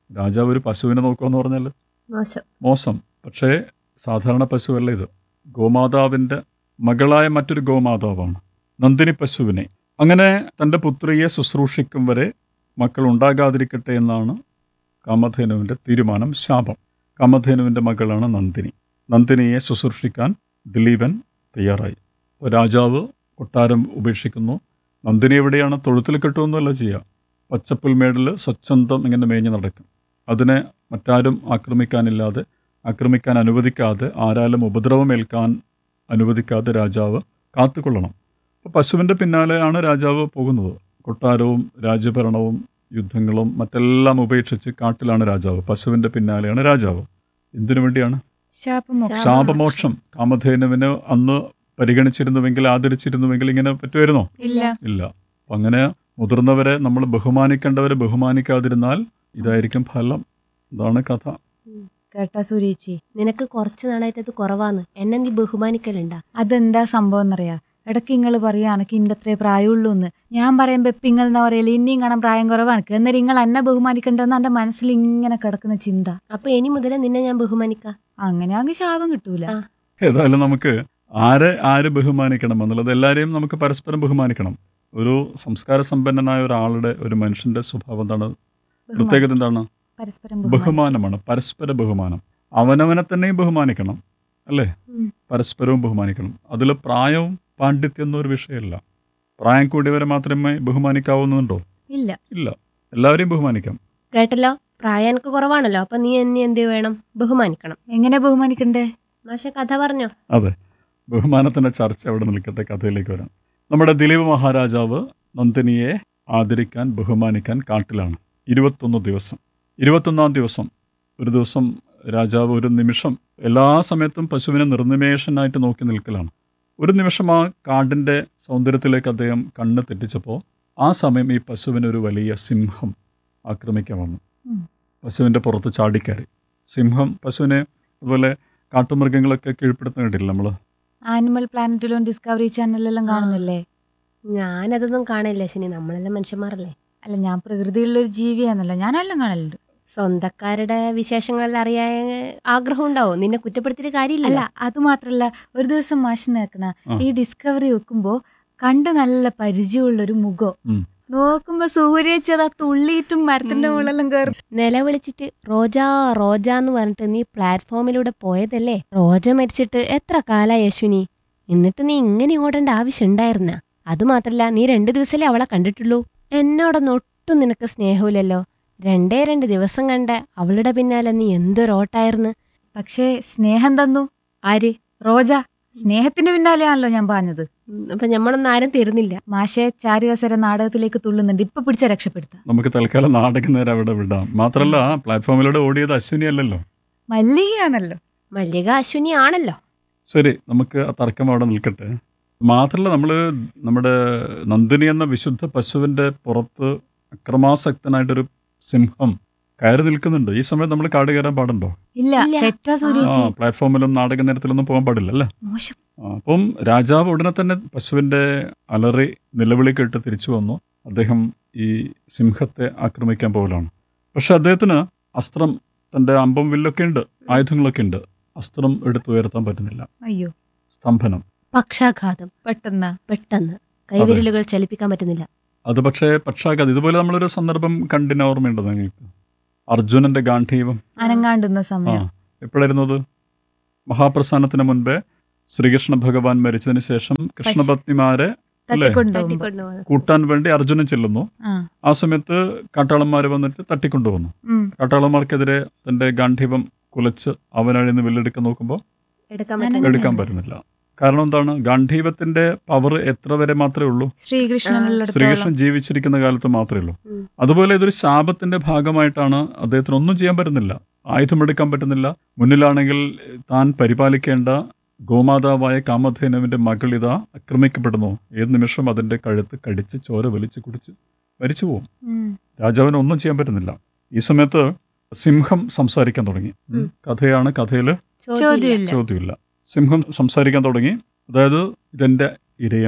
രാജാവ് ഒരു പശുവിനെ നോക്കുകയെന്ന് പറഞ്ഞാൽ മോശം. മോശം. പക്ഷേ സാധാരണ പശുവല്ല ഇത്. ഗോമാതാവിൻ്റെ മകളായ മറ്റൊരു ഗോമാതാവാണ്, നന്ദിനി പശുവിനെ. അങ്ങനെ തൻ്റെ പുത്രിയെ ശുശ്രൂഷിക്കും വരെ മക്കൾ ഉണ്ടാകാതിരിക്കട്ടെ എന്നാണ് കാമധേനുവിൻ്റെ തീരുമാനം, ശാപം. കാമധേനുവിൻ്റെ മകളാണ് നന്ദിനി. നന്ദിനിയെ ശുശ്രൂഷിക്കാൻ ദിലീപൻ തയ്യാറായി. അപ്പോൾ രാജാവ് കൊട്ടാരം ഉപേക്ഷിക്കുന്നു. നന്ദിനി എവിടെയാണ്? തൊഴുത്തിൽ കെട്ടുമെന്നല്ല ചെയ്യുക. പച്ചപ്പുൽമേടിൽ സ്വച്ഛന്തം ഇങ്ങനെ മേഞ്ഞ് നടക്കും. അതിനെ മറ്റാരും ആക്രമിക്കാനില്ലാതെ, ആക്രമിക്കാൻ അനുവദിക്കാതെ, ആരാലും ഉപദ്രവമേൽക്കാൻ അനുവദിക്കാതെ രാജാവ് കാത്തുകൊള്ളണം. അപ്പോൾ പശുവിൻ്റെ പിന്നാലെയാണ് രാജാവ് പോകുന്നത്. കൊട്ടാരവും രാജ്യഭരണവും യുദ്ധങ്ങളും മറ്റെല്ലാം ഉപേക്ഷിച്ച് കാട്ടിലാണ് രാജാവ്. പശുവിൻ്റെ പിന്നാലെയാണ് രാജാവ്. എന്തിനു വേണ്ടിയാണ്? ശാപമോക്ഷം. ശാപമോക്ഷം. കാമധേനുവിന് അന്ന് പരിഗണിച്ചിരുന്നുവെങ്കിൽ, ആദരിച്ചിരുന്നുവെങ്കിൽ ഇങ്ങനെ പറ്റുമായിരുന്നോ? ഇല്ല. ഇല്ല. അപ്പം അങ്ങനെ മുതിർന്നവരെ നമ്മൾ ബഹുമാനിക്കേണ്ടവരെ ബഹുമാനിക്കാതിരുന്നാൽ ഇതായിരിക്കും ഫലം. ഇതാണ് കഥ. കേട്ടാ സുരേച്ചി, നിനക്ക് കുറച്ച് നാളായിട്ട് അത് കുറവാന്ന്. എന്നെ നീ ബഹുമാനിക്കലുണ്ടാ? അതെന്താ സംഭവം എന്നറിയാ? ഇടയ്ക്ക് നിങ്ങൾ പറയാ എനക്ക് ഇന്റെ അത്രേ പ്രായമുള്ളൂ എന്ന്. ഞാൻ പറയുമ്പോ എപ്പിങ്ങൾ എന്നാ പറയല്, ഇനിയും കാണാൻ പ്രായം കുറവാണ്, എന്നാൽ നിങ്ങൾ എന്നെ ബഹുമാനിക്കണ്ടെന്ന് എന്റെ മനസ്സിൽ ഇങ്ങനെ കിടക്കുന്ന ചിന്ത. അപ്പൊ ഇനി മുതലേ നിന്നെ ഞാൻ ബഹുമാനിക്കാം. അങ്ങനെ അങ്ങ് ശാപം കിട്ടൂല. ഏതായാലും നമുക്ക് ആരെ ആര് ബഹുമാനിക്കണം എന്നുള്ളത്, എല്ലാവരെയും നമുക്ക് പരസ്പരം ബഹുമാനിക്കണം. ഒരു സംസ്കാര സമ്പന്നനായ ഒരാളുടെ, ഒരു മനുഷ്യന്റെ സ്വഭാവം എന്താണ്? പ്രത്യേകത എന്താണ്? പരസ്പരം ബഹുമാനമാണ്. പരസ്പര ബഹുമാനം. അവനവനെ തന്നെയും ബഹുമാനിക്കണം, അല്ലേ? പരസ്പരവും ബഹുമാനിക്കണം. അതിൽ പ്രായവും പാണ്ഡിത്യം എന്നൊരു വിഷയമല്ല. പ്രായം കൂടിയവരെ മാത്രമേ ബഹുമാനിക്കാവുന്നുണ്ടോ? ഇല്ല. ഇല്ല, എല്ലാവരെയും ബഹുമാനിക്കാം. കേട്ടല്ലോ, പ്രായം എനിക്ക് കുറവാണല്ലോ, അപ്പൊ നീ എന്നെ എന്ത് വേണം? ബഹുമാനിക്കണം. എങ്ങനെ ബഹുമാനിക്കണ്ടേ? മാഷെ കഥ പറഞ്ഞോ. അതെ, ബഹുമാനത്തിൻ്റെ ചർച്ച അവിടെ നിൽക്കട്ടെ. കഥയിലേക്ക് വരാം. നമ്മുടെ ദിലീപ് മഹാരാജാവ് നന്ദിനിയെ ആദരിക്കാൻ, ബഹുമാനിക്കാൻ കാട്ടിലാണ്. ഇരുപത്തൊന്ന് ദിവസം. ഇരുപത്തൊന്നാം ദിവസം ഒരു ദിവസം രാജാവ് ഒരു നിമിഷം, എല്ലാ സമയത്തും പശുവിനെ നിർനിമേഷനായിട്ട് നോക്കി നിൽക്കലാണ്. ഒരു നിമിഷം ആ കാടിൻ്റെ സൗന്ദര്യത്തിലേക്ക് അദ്ദേഹം കണ്ണ് തെറ്റിച്ചപ്പോൾ ആ സമയം ഈ പശുവിനെ ഒരു വലിയ സിംഹം ആക്രമിക്കാൻ വന്നു. പശുവിൻ്റെ പുറത്ത് ചാടിക്കയറി. സിംഹം പശുവിനെ, അതുപോലെ കാട്ടുമൃഗങ്ങളൊക്കെ കീഴ്പ്പെടുത്തുന്ന കണ്ടില്ല നമ്മൾ? ആനിമൽ പ്ലാനറ്റിലും ഡിസ്കവറി ചാനലിലെല്ലാം കാണുന്നില്ലേ? ഞാനതൊന്നും കാണില്ല ശനി, നമ്മളെല്ലാം മനുഷ്യന്മാരല്ലേ. അല്ല, ഞാൻ പ്രകൃതിയുള്ളൊരു ജീവിയാന്നല്ല, ഞാനെല്ലാം കാണലുണ്ട്. സ്വന്തക്കാരുടെ വിശേഷങ്ങളെല്ലാം അറിയാൻ ആഗ്രഹം ഉണ്ടാവും. നിന്നെ കുറ്റപ്പെടുത്തിയിട്ട് കാര്യമില്ല. അല്ല, അത് മാത്രല്ല, ഒരു ദിവസം മാഷിനെ നേക്കണ ഈ ഡിസ്കവറി വെക്കുമ്പോ കണ്ട് നല്ല പരിചയമുള്ളൊരു മുഖം നോക്കുമ്പോ സൂര്യേച്ചതാ തുള്ളിയിട്ടും മരത്തിന്റെ മുകളിലെല്ലാം കയറും. നിലവിളിച്ചിട്ട് റോജാ റോജ എന്ന് പറഞ്ഞിട്ട് നീ പ്ലാറ്റ്ഫോമിലൂടെ പോയതല്ലേ? റോജ മരിച്ചിട്ട് എത്ര കാലായി യശുനി? എന്നിട്ട് നീ ഇങ്ങനെ ഓടേണ്ട ആവശ്യം ഉണ്ടായിരുന്ന? അതുമാത്രല്ല, നീ രണ്ടു ദിവസമല്ലേ അവളെ കണ്ടിട്ടുള്ളൂ. എന്നോടൊന്നും ഒട്ടും നിനക്ക് സ്നേഹമില്ലല്ലോ. രണ്ടേ രണ്ട് ദിവസം കണ്ട അവളുടെ പിന്നാലെ നീ എന്തൊരോട്ടായിരുന്നു. പക്ഷേ സ്നേഹം തന്നു ആര്? റോജ. സ്നേഹത്തിന്റെ പിന്നാലെയാണല്ലോ ഞാൻ പറഞ്ഞത്. അപ്പൊ നമ്മളൊന്നും ആരും തരുന്നില്ല. മാഷെ ചാരുകസര നാടകത്തിലേക്ക് തുള്ളുന്നുണ്ട്, ഇപ്പൊ പിടിച്ച രക്ഷപ്പെടുത്താം. നമുക്ക് തൽക്കാലം നാടകം നേരം അവിടെ വിടാം. മാത്രല്ല, പ്ലാറ്റ്ഫോമിലൂടെ ഓടിയത് അശ്വിനി അല്ലല്ലോ, മല്ലികയാണല്ലോ. മല്ലിക അശ്വിനി ആണല്ലോ. ശരി, നമുക്ക് ആ തർക്കം അവിടെ നിൽക്കട്ടെ. മാത്രല്ല, നമ്മൾ നമ്മുടെ നന്ദിനി എന്ന വിശുദ്ധ പശുവിൻ്റെ പുറത്ത് അക്രമാസക്തനായിട്ടൊരു സിംഹം കയറി നിൽക്കുന്നുണ്ട്. ഈ സമയത്ത് നമ്മൾ കാട് കയറാൻ പാടുണ്ടോ? ഇല്ല, തെറ്റാ ആ, സൂര്യേച്ചി. പ്ലാറ്റ്ഫോമിലും നാടക നേരത്തിലൊന്നും പോകാൻ പാടില്ല അല്ലേ? മോശം. ആ, അപ്പം രാജാവ് ഉടനെ തന്നെ പശുവിൻ്റെ അലറി നിലവിളി കേട്ട് തിരിച്ചു വന്നു. അദ്ദേഹം ഈ സിംഹത്തെ ആക്രമിക്കാൻ പോകലാണ്. പക്ഷെ അദ്ദേഹത്തിന് അസ്ത്രം, തൻ്റെ അമ്പം വില്ലൊക്കെ ഉണ്ട്, ആയുധങ്ങളൊക്കെ ഉണ്ട്. അസ്ത്രം എടുത്തുയർത്താൻ പറ്റുന്നില്ല. അയ്യോ, സ്തംഭനം, പക്ഷാഘാതം. പെട്ടെന്ന് പെട്ടെന്ന് കൈവിരലുകൾ ചലിപ്പിക്കാൻ പറ്റുന്നില്ല. അത് പക്ഷേ പക്ഷാഘാതം. ഇതുപോലെ നമ്മളൊരു സന്ദർഭം കണ്ടിന് ഓർമ്മയുണ്ടോ നിങ്ങൾക്ക്? അർജുനന്റെ ഗാന്ധീവം അനങ്ങാണ്ടുന്ന ആ സമയം. എപ്പോഴായിരുന്നത്? മഹാപ്രസ്ഥാനത്തിന് മുൻപേ ശ്രീകൃഷ്ണ ഭഗവാൻ മരിച്ചതിന് ശേഷം കൃഷ്ണപത്നിമാരെ അല്ലേ തട്ടിക്കൊണ്ടുപോകുമ്പോ. തട്ടിക്കൊണ്ടുപോകുന്നത്. കൂട്ടാൻ വേണ്ടി അർജുനൻ ചെല്ലുന്നു. ആ. ആ സമയത്ത് കാട്ടാളന്മാർ വന്നിട്ട് തട്ടിക്കൊണ്ടുപോകുന്നു. ഉം. കാട്ടാളന്മാർക്കെതിരെ തന്റെ ഗാന്ധീവം കുലച്ച് അവനഴിന്ന് വില്ലെടുക്കാൻ നോക്കുമ്പോൾ എടുക്കാൻ അനങ്ങ- പറ്റുന്നില്ല. എടുക്കാൻ പറ്റുന്നില്ല. കാരണം എന്താണ്? ഗാന്ധീവത്തിന്റെ പവർ എത്ര വരെ മാത്രമേ ഉള്ളൂ? ശ്രീകൃഷ്ണനുള്ളിടത്തോളം. ശ്രീകൃഷ്ണൻ ജീവിച്ചിരിക്കുന്ന കാലത്ത് മാത്രമേ ഉള്ളൂ. ഉം. അതുപോലെ ഇതൊരു ശാപത്തിന്റെ ഭാഗമായിട്ടാണ് അദ്ദേഹത്തിന് ഒന്നും ചെയ്യാൻ പറ്റുന്നില്ല. ആയുധമെടുക്കാൻ പറ്റുന്നില്ല. മുന്നിലാണെങ്കിൽ താൻ പരിപാലിക്കേണ്ട ഗോമാതാവായ കാമധേനുവിന്റെ മകൾ ഇതാ ആക്രമിക്കപ്പെടുന്നു. ഏത് നിമിഷം അതിന്റെ കഴുത്ത് കടിച്ച് ചോര വലിച്ചു കുടിച്ച് മരിച്ചു പോകും. ഉം. രാജാവിന് ഒന്നും ചെയ്യാൻ പറ്റുന്നില്ല. ഈ സമയത്ത് സിംഹം സംസാരിക്കാൻ തുടങ്ങി. ഉം. കഥയാണ്, കഥയിൽ ചോദ്യമില്ല. ചോദ്യമില്ല. ചോദ്യമില്ല. സിംഹം സംസാരിക്കാൻ തുടങ്ങി. അതായത് ഇതെന്റെ ഇരയാണ്,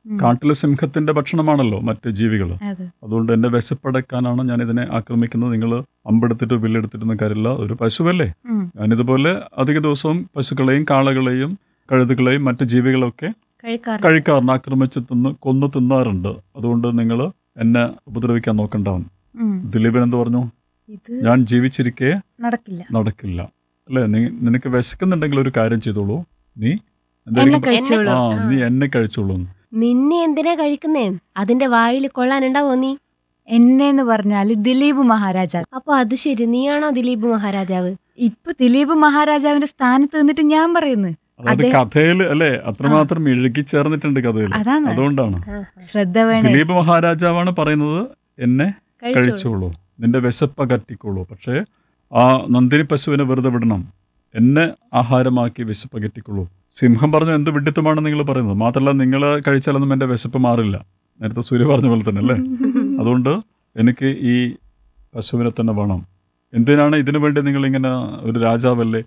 കാട്ടിലെ സിംഹത്തിന്റെ ഭക്ഷണമാണല്ലോ മറ്റ് ജീവികൾ. അതെ. അതുകൊണ്ട് എന്റെ വിശപ്പടക്കാനാണ് ഞാൻ ഇതിനെ ആക്രമിക്കുന്നത്. നിങ്ങൾ അമ്പെടുത്തിട്ടോ വില്ലെടുത്തിട്ടൊന്നും കാര്യമില്ല, ഒരു പശുവല്ലേ. ഉം. ഞാനിതുപോലെ അധിക ദിവസവും പശുക്കളെയും കാളകളെയും കഴുതുകളെയും മറ്റ് ജീവികളൊക്കെ കഴിക്കാറ് കഴിക്കാറുണ്ട്, ആക്രമിച്ച് തിന്ന് കൊന്നു തിന്നാറുണ്ട്. അതുകൊണ്ട് നിങ്ങൾ എന്നെ ഉപദ്രവിക്കാൻ നോക്കണ്ടാവും. ഉം. ദിലീപൻ എന്ത് പറഞ്ഞു? ഇത് ഞാൻ ജീവിച്ചിരിക്കെ നടക്കില്ല. നടക്കില്ല അല്ലേ. നീ നിനക്ക് വിശക്കുന്നുണ്ടെങ്കിൽ ഒരു കാര്യം ചെയ്തോളൂ, നീ എന്നെ എന്തായാലും കഴിച്ചോളൂ. ആ നീ എന്നെ കഴിച്ചോളൂ. നിന്നെ എന്തിനാ കഴിക്കുന്നേ? അതിന്റെ വായിൽ കൊള്ളാനുണ്ടാവോ നീ? എന്നെന്ന് പറഞ്ഞാല് ദിലീപ് മഹാരാജാവ്. അപ്പൊ അത് ശരി, നീയാണോ ദിലീപ് മഹാരാജാവ്? ഇപ്പൊ ദിലീപ് മഹാരാജാവിന്റെ സ്ഥാനത്ത് നിന്നിട്ട് ഞാൻ പറയുന്നു. അതായത് അതെ. കഥയില് അല്ലെ അത്രമാത്രം ഇഴുകി ചേർന്നിട്ടുണ്ട് കഥയിൽ. അതാണ് അതുകൊണ്ടാണ് ശ്രദ്ധ വേണേ. ദിലീപ് മഹാരാജാവാണ് പറയുന്നത് എന്നെ കഴിച്ചോളൂ. കഴിച്ചോളൂ, നിന്റെ വിശപ്പ് അകറ്റിക്കോളൂ. പക്ഷേ ആ നന്ദിനി പശുവിനെ വെറുതെ വിടണം, എന്നെ ആഹാരമാക്കി വിശപ്പ് അകറ്റിക്കോളൂ. സിംഹം പറഞ്ഞു എന്ത് വിഡിത്തമാണ് നിങ്ങൾ പറയുന്നത്. മാത്രമല്ല നിങ്ങൾ കഴിച്ചാലൊന്നും എൻ്റെ വിശപ്പ് മാറില്ല. നേരത്തെ സൂര്യ പറഞ്ഞ പോലെ തന്നെ അല്ലേ. അതുകൊണ്ട് എനിക്ക് ഈ പശുവിനെ തന്നെ വേണം. എന്തിനാണ് ഇതിനു വേണ്ടി നിങ്ങളിങ്ങനെ ഒരു രാജാവല്ലേ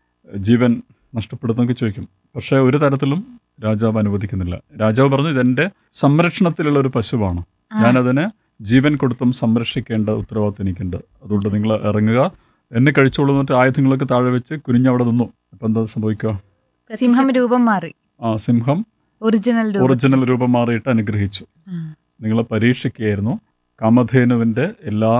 ജീവൻ നഷ്ടപ്പെടുന്നൊക്കെ ചോദിക്കും. പക്ഷേ ഒരു തരത്തിലും രാജാവ് അനുവദിക്കുന്നില്ല. രാജാവ് പറഞ്ഞു ഇതെൻ്റെ സംരക്ഷണത്തിലുള്ള ഒരു പശുവാണ്, ആ. ഞാനതിനെ ജീവൻ കൊടുത്തും സംരക്ഷിക്കേണ്ട ഉത്തരവാദിത്വം എനിക്കുണ്ട്. അതുകൊണ്ട് നിങ്ങൾ ഇറങ്ങുക, എന്നെ കഴിച്ചോളൂ എന്നിട്ട് ആയുധങ്ങളൊക്കെ താഴെ വെച്ച് കുനിഞ്ഞവിടെ നിന്നു. അപ്പം എന്താ സംഭവിക്കുക? സിംഹം രൂപം മാറി. ആ സിംഹം ഒറിജിനൽ രൂപം. ഒറിജിനൽ രൂപം മാറിയിട്ട് അനുഗ്രഹിച്ചു. നിങ്ങളെ പരീക്ഷിക്കുകയായിരുന്നു. കാമധേനുവിൻ്റെ എല്ലാ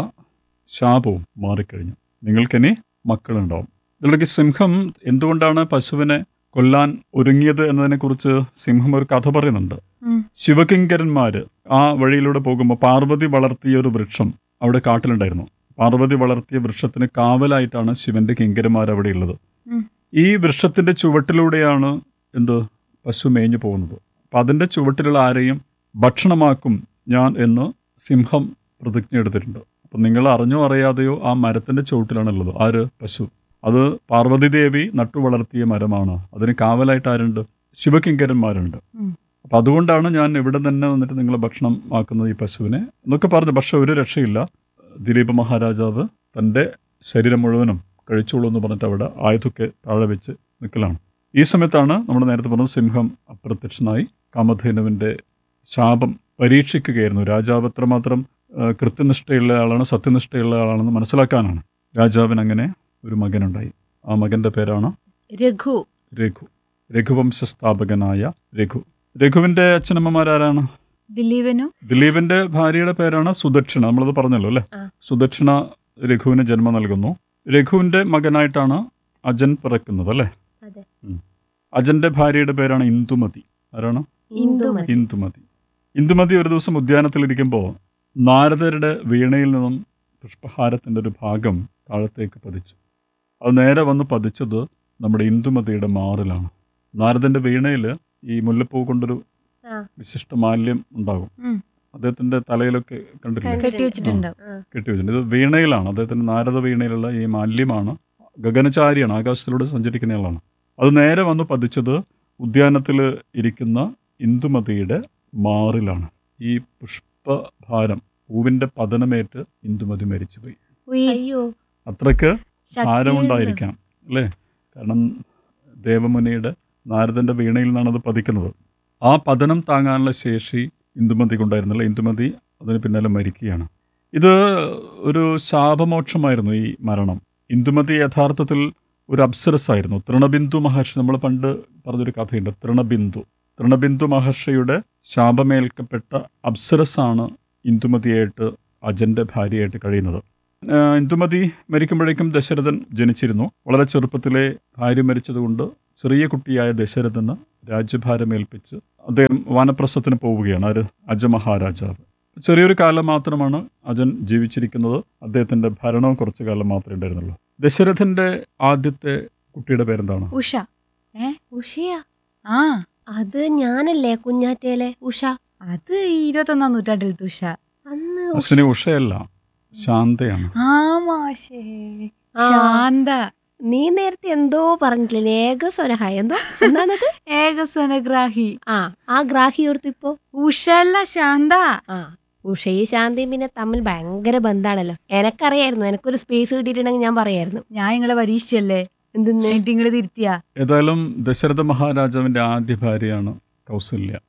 ശാപവും മാറിക്കഴിഞ്ഞു, നിങ്ങൾക്കിനി മക്കളുണ്ടാവും. ഇതിലേക്ക് സിംഹം എന്തുകൊണ്ടാണ് പശുവിനെ കൊല്ലാൻ ഒരുങ്ങിയത് എന്നതിനെക്കുറിച്ച് സിംഹം ഒരു കഥ പറയുന്നുണ്ട്. ഉം. ശിവകിങ്കരന്മാര് ആ വഴിയിലൂടെ പോകുമ്പോൾ പാർവതി വളർത്തിയ ഒരു വൃക്ഷം അവിടെ കാട്ടിലുണ്ടായിരുന്നു. പാർവതി വളർത്തിയ വൃക്ഷത്തിന് കാവലായിട്ടാണ് ശിവന്റെ കിങ്കരന്മാർ അവിടെ ഉള്ളത്. ഉം. ഈ വൃക്ഷത്തിന്റെ ചുവട്ടിലൂടെയാണ് എന്ത് പശു മേഞ്ഞു പോകുന്നത്. അപ്പം അതിൻ്റെ ചുവട്ടിലുള്ള ആരെയും ഭക്ഷണമാക്കും ഞാൻ എന്ന് സിംഹം പ്രതിജ്ഞ എടുത്തിട്ടുണ്ട്. അപ്പം നിങ്ങൾ അറിഞ്ഞോ അറിയാതെയോ ആ മരത്തിൻ്റെ ചുവട്ടിലാണുള്ളത്. ആര്? പശു. അത് പാർവതി ദേവി നട്ടു വളർത്തിയ മരമാണ്. അതിന് കാവലായിട്ട് ആരുണ്ട്? ശിവകിങ്കരന്മാരുണ്ട്. ഉം. അപ്പം അതുകൊണ്ടാണ് ഞാൻ ഇവിടെ തന്നെ വന്നിട്ട് നിങ്ങൾ ഭക്ഷണം ആക്കുന്നത് ഈ പശുവിനെ എന്നൊക്കെ പറഞ്ഞു. പക്ഷെ ഒരു രക്ഷയില്ല. ദിലീപ് മഹാരാജാവ് തൻ്റെ ശരീരം മുഴുവനും കഴിച്ചോളൂ എന്ന് പറഞ്ഞിട്ട് അവിടെ ആയുധമൊക്കെ താഴെ വെച്ച് നിൽക്കലാണ്. ഈ സമയത്താണ് നമ്മൾ നേരത്തെ പറഞ്ഞത് സിംഹം അപ്രത്യക്ഷനായി കാമധേനുവിൻ്റെ ശാപം പരീക്ഷിക്കുകയായിരുന്നു. രാജാവ് എത്രമാത്രം ആ, കൃത്യനിഷ്ഠയുള്ള ആളാണ്, സത്യനിഷ്ഠയുള്ള ആളാണെന്ന് മനസ്സിലാക്കാനാണ്. രാജാവിന് അങ്ങനെ ഒരു മകനുണ്ടായി. ആ മകൻ്റെ പേരാണ് രഘു. രഘു. രഘുവംശ സ്ഥാപകനായ രഘു. രഘുവിൻ്റെ അച്ഛനമ്മമാരാരാണ്? ദിലീപനും ദിലീപിന്റെ ഭാര്യയുടെ പേരാണ് സുദക്ഷിണ. നമ്മളത് പറഞ്ഞല്ലോ അല്ലേ. ആ. സുദക്ഷിണ രഘുവിന് ജന്മം നൽകുന്നു. രഘുവിന്റെ മകനായിട്ടാണ് അജൻ പിറക്കുന്നത് അല്ലേ. അതെ. ഉം. അജന്റെ ഭാര്യയുടെ പേരാണ് ഇന്ദുമതി. ആരാണ്? ഇന്ദുമതി. ഇന്ദുമതി. ഇന്ദുമതി ഒരു ദിവസം ഉദ്യാനത്തിലിരിക്കുമ്പോൾ നാരദരുടെ വീണയിൽ നിന്നും പുഷ്പഹാരത്തിന്റെ ഒരു ഭാഗം താഴത്തേക്ക് പതിച്ചു. അത് നേരെ വന്ന് പതിച്ചത് നമ്മുടെ ഇന്ദുമതിയുടെ മാറിലാണ്. നാരദന്റെ വീണയിൽ ഈ മുല്ലപ്പൂ കൊണ്ടൊരു ആ. വിശിഷ്ട മാല്യം ഉണ്ടാകും. ഉം. അദ്ദേഹത്തിന്റെ തലയിലൊക്കെ കണ്ടിട്ടില്ലേ? കെട്ടി വെച്ചിട്ടുണ്ടാവും. ആ. കെട്ടിവെച്ചിട്ടുണ്ട്. ഇത് വീണയിലാണ്. അദ്ദേഹത്തിന്റെ നാരദ വീണയിലുള്ള ഈ മാല്യമാണ്. ഗഗനചാരിയാണ്, ആകാശത്തിലൂടെ സഞ്ചരിക്കുന്നയാളാണ്. അത് നേരെ വന്ന് പതിച്ചത് ഉദ്യാനത്തിൽ ഇരിക്കുന്ന ഇന്ദുമതിയുടെ മാറിലാണ്. ഈ പുഷ്പഭാരം, പൂവിന്റെ പതനമേറ്റ് ഇന്ദുമതി മരിച്ചുപോയി. ഉയ്, അയ്യോ. അത്രയ്ക്ക് ശക്തിയുണ്ട്. ഭാരമുണ്ടായിരിക്കാം അല്ലേ. കാരണം ദേവമുനിയുടെ നാരദന്റെ വീണയിൽ നിന്നാണ് അത് പതിക്കുന്നത്. ആ പതനം താങ്ങാനുള്ള ശേഷി ഇന്ദുമതിക്കുണ്ടായിരുന്നില്ല. ഇന്ദുമതി അതിന് പിന്നാലെ മരിക്കുകയാണ്. ഇത് ഒരു ശാപമോക്ഷമായിരുന്നു ഈ മരണം. ഇന്ദുമതി യഥാർത്ഥത്തിൽ ഒരു അപ്സരസായിരുന്നു. തൃണബിന്ദു മഹർഷി, നമ്മൾ പണ്ട് പറഞ്ഞൊരു കഥയുണ്ട്, തൃണബിന്ദു. തൃണബിന്ദു മഹർഷിയുടെ ശാപമേൽക്കപ്പെട്ട അപ്സരസാണ് ഇന്ദുമതിയായിട്ട് അജന്റെ ഭാര്യയായിട്ട് കഴിയുന്നത്. ആഹ് ഇന്ദുമതി മരിക്കുമ്പോഴേക്കും ദശരഥൻ ജനിച്ചിരുന്നു. വളരെ ചെറുപ്പത്തിലെ ഭാര്യ മരിച്ചതുകൊണ്ട് ചെറിയ കുട്ടിയായ ദശരഥന് രാജ്യഭാരമേൽപ്പിച്ച് അദ്ദേഹം വാനപ്രസ്ഥത്തിന് പോവുകയാണ്. ആര്? അജമഹാരാജാവ്. ചെറിയൊരു കാലം മാത്രമാണ് അജൻ ജീവിച്ചിരിക്കുന്നത്. അദ്ദേഹത്തിന്റെ ഭരണവും കുറച്ചു കാലം മാത്രമേ ഉണ്ടായിരുന്നുള്ളൂ. ദശരഥന്റെ ആദ്യത്തെ കുട്ടിയുടെ പേരെന്താണ്? ഉഷ. ഏ ഉഷയാ? ആ അത് ഞാനല്ലേ കുഞ്ഞാറ്റയിലെ ഉഷ? അത് ഇരുപത്തൊന്നാം നൂറ്റാണ്ടിൽ ഉഷ. അന്ന് ഉഷ. അശ്വിനി ഉഷയല്ല, ശാന്തയാണ്. ആ മാഷേ, ആ. ശാന്ത. നീ നേരത്തെ എന്തോ പറഞ്ഞില്ലേ, ഏകസ്വരഹ എന്തോ എന്താണത്? ഏകസ്വനഗ്രാഹി. ആ ആ ഗ്രാഹി ഓർത്തു ഇപ്പോ. ഉഷല്ല, ശാന്ത. ആ ഉഷയും ശാന്തയും പിന്നെ തമ്മിൽ ഭയങ്കര ബന്ധാണല്ലോ. എനക്കറിയായിരുന്നു, എനക്കൊരു സ്പേസ് കിട്ടിയിട്ടുണ്ടെങ്കിൽ ഞാൻ പറയായിരുന്നു. ഞാൻ നിങ്ങളെ പരീക്ഷിച്ചല്ലേ, എന്തെന്ന്? എന്നിട്ട് നിങ്ങള് തിരുത്തിയാ. ഏതായാലും ദശരഥ മഹാരാജാവിന്റെ ആദ്യ ഭാര്യയാണ് കൗസല്യ.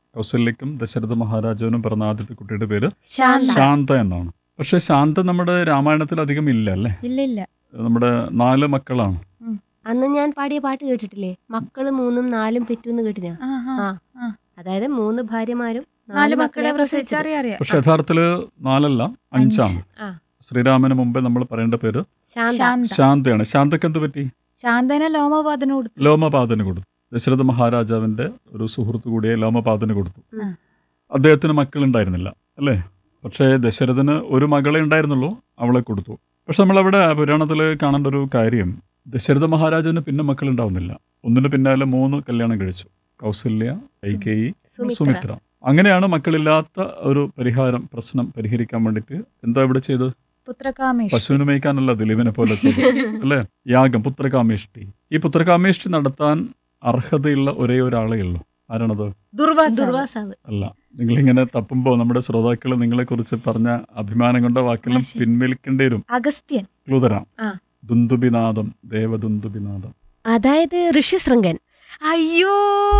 കൗസല്യക്കും ദശരഥ മഹാരാജാവിനും പിറന്ന ആദ്യത്തെ കുട്ടിയുടെ പേര് ശാന്ത. ശാന്ത എന്നാണ്. പക്ഷെ ശാന്ത നമ്മുടെ രാമായണത്തിൽ അധികം ഇല്ല അല്ലേ? ഇല്ല ഇല്ല. നമ്മുടെ നാല് മക്കളാണ്. അന്ന് ഞാൻ പാടിയ പാട്ട് കേട്ടിട്ടില്ലേ? മക്കള് മൂന്നും നാലും പെറ്റൂന്ന് കേട്ടിനാ? ആ, ആ, ആ. ആ. അതായത് മൂന്ന് ഭാര്യമാരും നാല് മക്കളെ പ്രസവിച്ച അറിയാം അറിയാം. പക്ഷെ യഥാർത്ഥത്തില് നാലല്ല, അഞ്ചാണ്. ആ. ശ്രീരാമന് മുമ്പേ നമ്മൾ പറയേണ്ട പേര് ശാന്ത. ശാന്ത. ശാന്തയാണ്. ശാന്തക്ക് എന്ത് പറ്റി? ശാന്തനെ ലോമപാതന് കൊടുത്തു. ലോമപാതന് കൊടുത്തു. ദശരഥ മഹാരാജാവിന്റെ ഒരു സുഹൃത്തു കൂടിയ ലോമപാതന് കൊടുത്തു. ഉം. അദ്ദേഹത്തിന് മക്കളുണ്ടായിരുന്നില്ല അല്ലേ? പക്ഷേ ദശരഥന് ഒരു മകളെ ഉണ്ടായിരുന്നുള്ളൂ, അവളെ കൊടുത്തു. പക്ഷെ നമ്മളവിടെ പുരാണത്തിൽ കാണേണ്ട ഒരു കാര്യം, ദശരഥ മഹാരാജാവിന് പിന്നെ മക്കളുണ്ടാവുന്നില്ല. ഒന്നിന് പിന്നാലെ മൂന്ന് കല്യാണം കഴിച്ചു. കൗസല്യ, കൈകേയി, സുമിത്ര. സുമിത്ര. അങ്ങനെയാണ് മക്കളില്ലാത്ത ഒരു പരിഹാരം, പ്രശ്നം പരിഹരിക്കാൻ വേണ്ടിയിട്ട് എന്താ ഇവിടെ ചെയ്തത്? പുത്രകാമേഷ്. പശുവിന് മേയ്ക്കാനല്ല ദിലീപിനെ പോലെ ചെയ്തത് അല്ലേ? യാഗം, പുത്രകാമേഷ്ടി. ഈ പുത്രകാമേഷ്ടി നടത്താൻ അർഹതയുള്ള ഒരേ ഒരാളേ ഉള്ളൂ. ആരാണത്? ദുർവാസ. ദുർവാസാവ്. അല്ല. നിങ്ങളിങ്ങനെ തപ്പുമ്പോൾ നമ്മുടെ ശ്രോതാക്കൾ നിങ്ങളെ കുറിച്ച് പറഞ്ഞ അഭിമാനം കൊണ്ട വാക്കെല്ലാം ആ, ശരി. പിൻവലിക്കേണ്ടി വരും. അഗസ്ത്യൻ. ക്ലൂതരാം. ആ. ദുന്ദുബിനാദം, ദേവദുന്ദുബിനാദം. അതായത് ഋഷ്യശൃംഗൻ. അയ്യോ,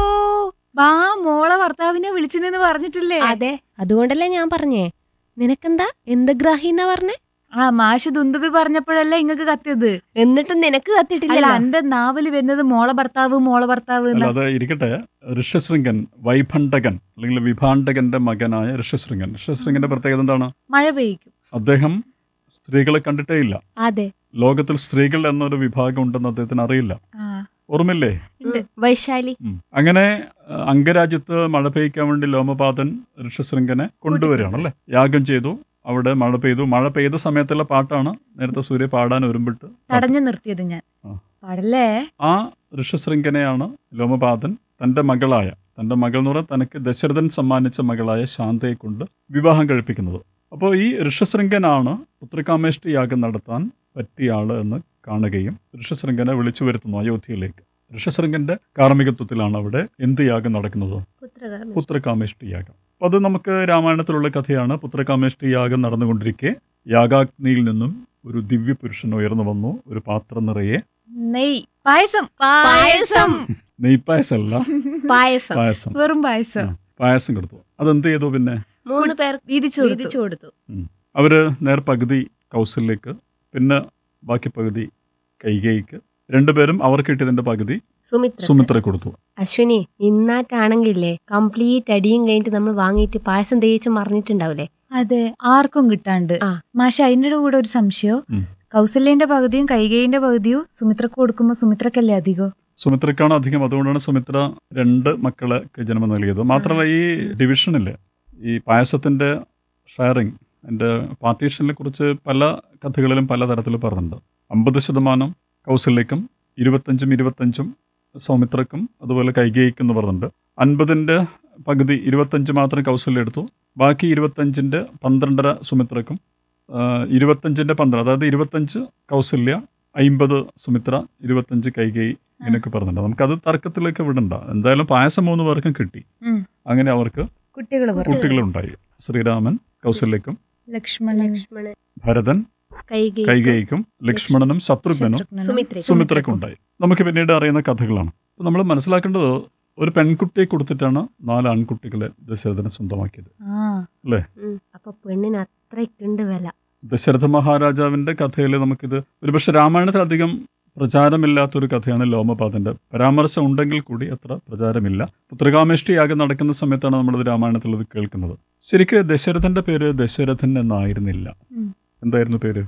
ബാ മോളെ ഭർത്താവിനെ വിളിച്ചെന്ന് പറഞ്ഞിട്ടില്ലേ? അതെ, അതുകൊണ്ടല്ലേ ഞാൻ പറഞ്ഞേ. നിനക്കെന്താ എന്ത് ഗ്രാഹി എന്നാ പറഞ്ഞേ? ആ മാഷ് ദുന്ദുബി പറഞ്ഞപ്പോഴല്ലേ ഇങ്ങക്ക് കത്തിയത്. എന്നിട്ടും നിനക്ക് അല്ല, കത്തിയിട്ടില്ല. എന്റെ നാവില് വരുന്നത് മോളെ ഭർത്താവ് മോളെ ഭർത്താവ് അല്ല, എന്നാ. അത് ഇരിക്കട്ടെ. ഋഷ്യശൃംഗൻ, വൈഭണ്ഡകൻ അല്ലെങ്കിൽ വിഭാണ്ഡകന്റെ മകനായ ഋഷ്യശൃംഗൻ. ഋഷ്യശൃംഗന്റെ പ്രത്യേകത എന്താണ്? മഴ പെയ്ക്കും. അദ്ദേഹം സ്ത്രീകളെ കണ്ടിട്ടേ ഇല്ല. അതെ. ലോകത്തിൽ സ്ത്രീകൾ എന്നൊരു വിഭാഗം ഉണ്ടെന്ന് അദ്ദേഹത്തിന് അറിയില്ല. ആ, ഓർമ്മയില്ലേ? ഉം. വൈശാലി. ഉം. അങ്ങനെ അഹ്, അംഗരാജ്യത്ത് മഴ പെയ്യ്ക്കാൻ വേണ്ടി ലോമപാതൻ ഋഷ്യശൃംഗനെ കൊണ്ടുവരികയാണ് അല്ലേ? യാഗം ചെയ്തു, അവിടെ മഴ പെയ്തു. മഴ പെയ്ത സമയത്തുള്ള പാട്ടാണ് നേരത്തെ സൂര്യ പാടാൻ ഒരുമ്പിട്ട് പാട്ട്. തടഞ്ഞു നിർത്തിയത് ഞാൻ. ആ. പാടല്ലേ? ആ ഋഷ്യശൃംഗനെയാണ് ലോമപാതൻ തന്റെ മകളായ, തന്റെ മകൾ എന്ന് പറഞ്ഞാൽ തനിക്ക് ദശരഥൻ സമ്മാനിച്ച മകളായ ശാന്തയെ കൊണ്ട് വിവാഹം കഴിപ്പിക്കുന്നത്. അപ്പോൾ ഈ ഋഷ്യശൃംഗനാണ് പുത്രകാമേഷ്ടി യാഗം നടത്താൻ പറ്റിയ ആള് എന്ന് കാണുകയും ഋഷ്യശൃംഗനെ വിളിച്ചു വരുത്തുന്നു അയോധ്യയിലേക്ക്. ഋഷ്യശൃംഗന്റെ കാർമ്മികത്വത്തിലാണ് അവിടെ എന്ത് യാഗം നടക്കുന്നത്? പുത്രകാമേഷ്ടി. പുത്രകാമേഷ്ടി യാഗം. അപ്പോൾ അത് നമുക്ക് രാമായണത്തിലുള്ള കഥയാണ്. പുത്രകാമേഷ്ടി യാഗം നടന്നുകൊണ്ടിരിക്കെ യാഗാഗ്നിയിൽ നിന്നും ഒരു ദിവ്യ പുരുഷൻ ഉയർന്നു വന്നു. ഒരു പാത്രം നിറയെ നെയ് പായസം. പായസം. നെയ്പായസമല്ല, പായസം. പായസം. വെറും പായസം. ആ, പായസം കൊടുത്തു. അതെന്ത് ചെയ്തു? പിന്നെ മൂന്ന് പേർ വീതിച്ചു വീതിച്ചു കൊടുത്തു. അവര് നേർ പകുതി കൗസല്യക്ക്, പിന്നെ ബാക്കി പകുതി കൈകേയിക്ക്. രണ്ടുപേരും അവർ കിട്ടിയതിന്റെ പകുതി സുമിത്ര. സുമിത്ര കൊടുത്തു. അശ്വിനി, ഇന്നാക്കാണെങ്കിലേ കംപ്ലീറ്റ് അടിയും കഴിഞ്ഞിട്ട് നമ്മൾ വാങ്ങിയിട്ട് പായസം തേച്ച് മറിഞ്ഞിട്ടുണ്ടാവില്ലേ? അതെ, ആർക്കും കിട്ടാണ്ട്. ആ. മാഷ അതിന്റെ കൂടെ ഒരു സംശയം. ഉം. കൗസല്യന്റെ പകുതിയും കൈകേയിന്റെ പകുതിയും സുമിത്രക്ക് കൊടുക്കുമ്പോ സുമിത്രക്കല്ലേ അധികം? സുമിത്രക്കാണ് അധികം. അതുകൊണ്ടാണ് സുമിത്ര രണ്ട് മക്കളെ ജന്മം നൽകിയത്. മാത്രമല്ല, ഈ ഡിവിഷനില് ഈ പായസത്തിന്റെ ഷെയറിങ്, എൻ്റെ പാർട്ടീഷനെ കുറിച്ച് പല കഥകളിലും പല തരത്തിൽ പറഞ്ഞിട്ടുണ്ട്. അമ്പത് ശതമാനം കൗസല്യക്കും ഇരുപത്തഞ്ചും ഇരുപത്തഞ്ചും സൗമിത്രക്കും അതുപോലെ കൈകേയിക്കും എന്ന് പറഞ്ഞിട്ടുണ്ട്. അൻപതിൻ്റെ പകുതി ഇരുപത്തഞ്ച് മാത്രം കൗസല്യം എടുത്തു, ബാക്കി ഇരുപത്തഞ്ചിൻ്റെ പന്ത്രണ്ടര സുമിത്രക്കും, ഇരുപത്തഞ്ചിൻ്റെ പന്ത്രണ്ട്, അതായത് ഇരുപത്തഞ്ച് കൗസല്യ, അമ്പത് സുമിത്ര, ഇരുപത്തഞ്ച് കൈകേയി, ഇങ്ങനെയൊക്കെ പറഞ്ഞിട്ടുണ്ട്. നമുക്കത് തർക്കത്തിലേക്ക് വിടണ്ട. എന്തായാലും പായസം മൂന്ന് പേർക്കും കിട്ടി. ഉം. അങ്ങനെ അവർക്ക് കുട്ടികൾ കുട്ടികളുണ്ടായി. ശ്രീരാമൻ കൗസല്യക്കും, ലക്ഷ്മണൻ, ലക്ഷ്മണൻ, ഭരതൻ കൈകേയി, കൈകേയിക്കും, ലക്ഷ്മണനും ശത്രുഘ്നും സുമിത്ര. സുമിത്രയ്ക്കും ഉണ്ടായി. നമുക്ക് പിന്നീട് അറിയുന്ന കഥകളാണ്. അപ്പോൾ നമ്മൾ മനസ്സിലാക്കേണ്ടത്, ഒരു പെൺകുട്ടിയെ കൊടുത്തിട്ടാണ് നാല് ആൺകുട്ടികളെ ദശരഥന് സ്വന്തമാക്കിയത്. അല്ലേ? ഉം. അപ്പൊ പെണ്ണിന് അത്രയ്ക്കുണ്ട് വില. ദശരഥ മഹാരാജാവിന്റെ കഥയിൽ നമുക്കിത് ഒരുപക്ഷെ രാമായണത്തിൽ അധികം പ്രചാരമില്ലാത്തൊരു കഥയാണ് ലോമപാതന്റെ. പരാമർശം ഉണ്ടെങ്കിൽ കൂടി അത്ര പ്രചാരമില്ല. പുത്രകാമേഷ്ടി യാഗം നടക്കുന്ന സമയത്താണ് നമ്മളിത് രാമായണത്തിൽ ഇത് കേൾക്കുന്നത്. ശരിക്ക് ദശരഥന്റെ പേര് ദശരഥൻ എന്നായിരുന്നില്ല. ഉം. എന്തായിരുന്നു പേര്?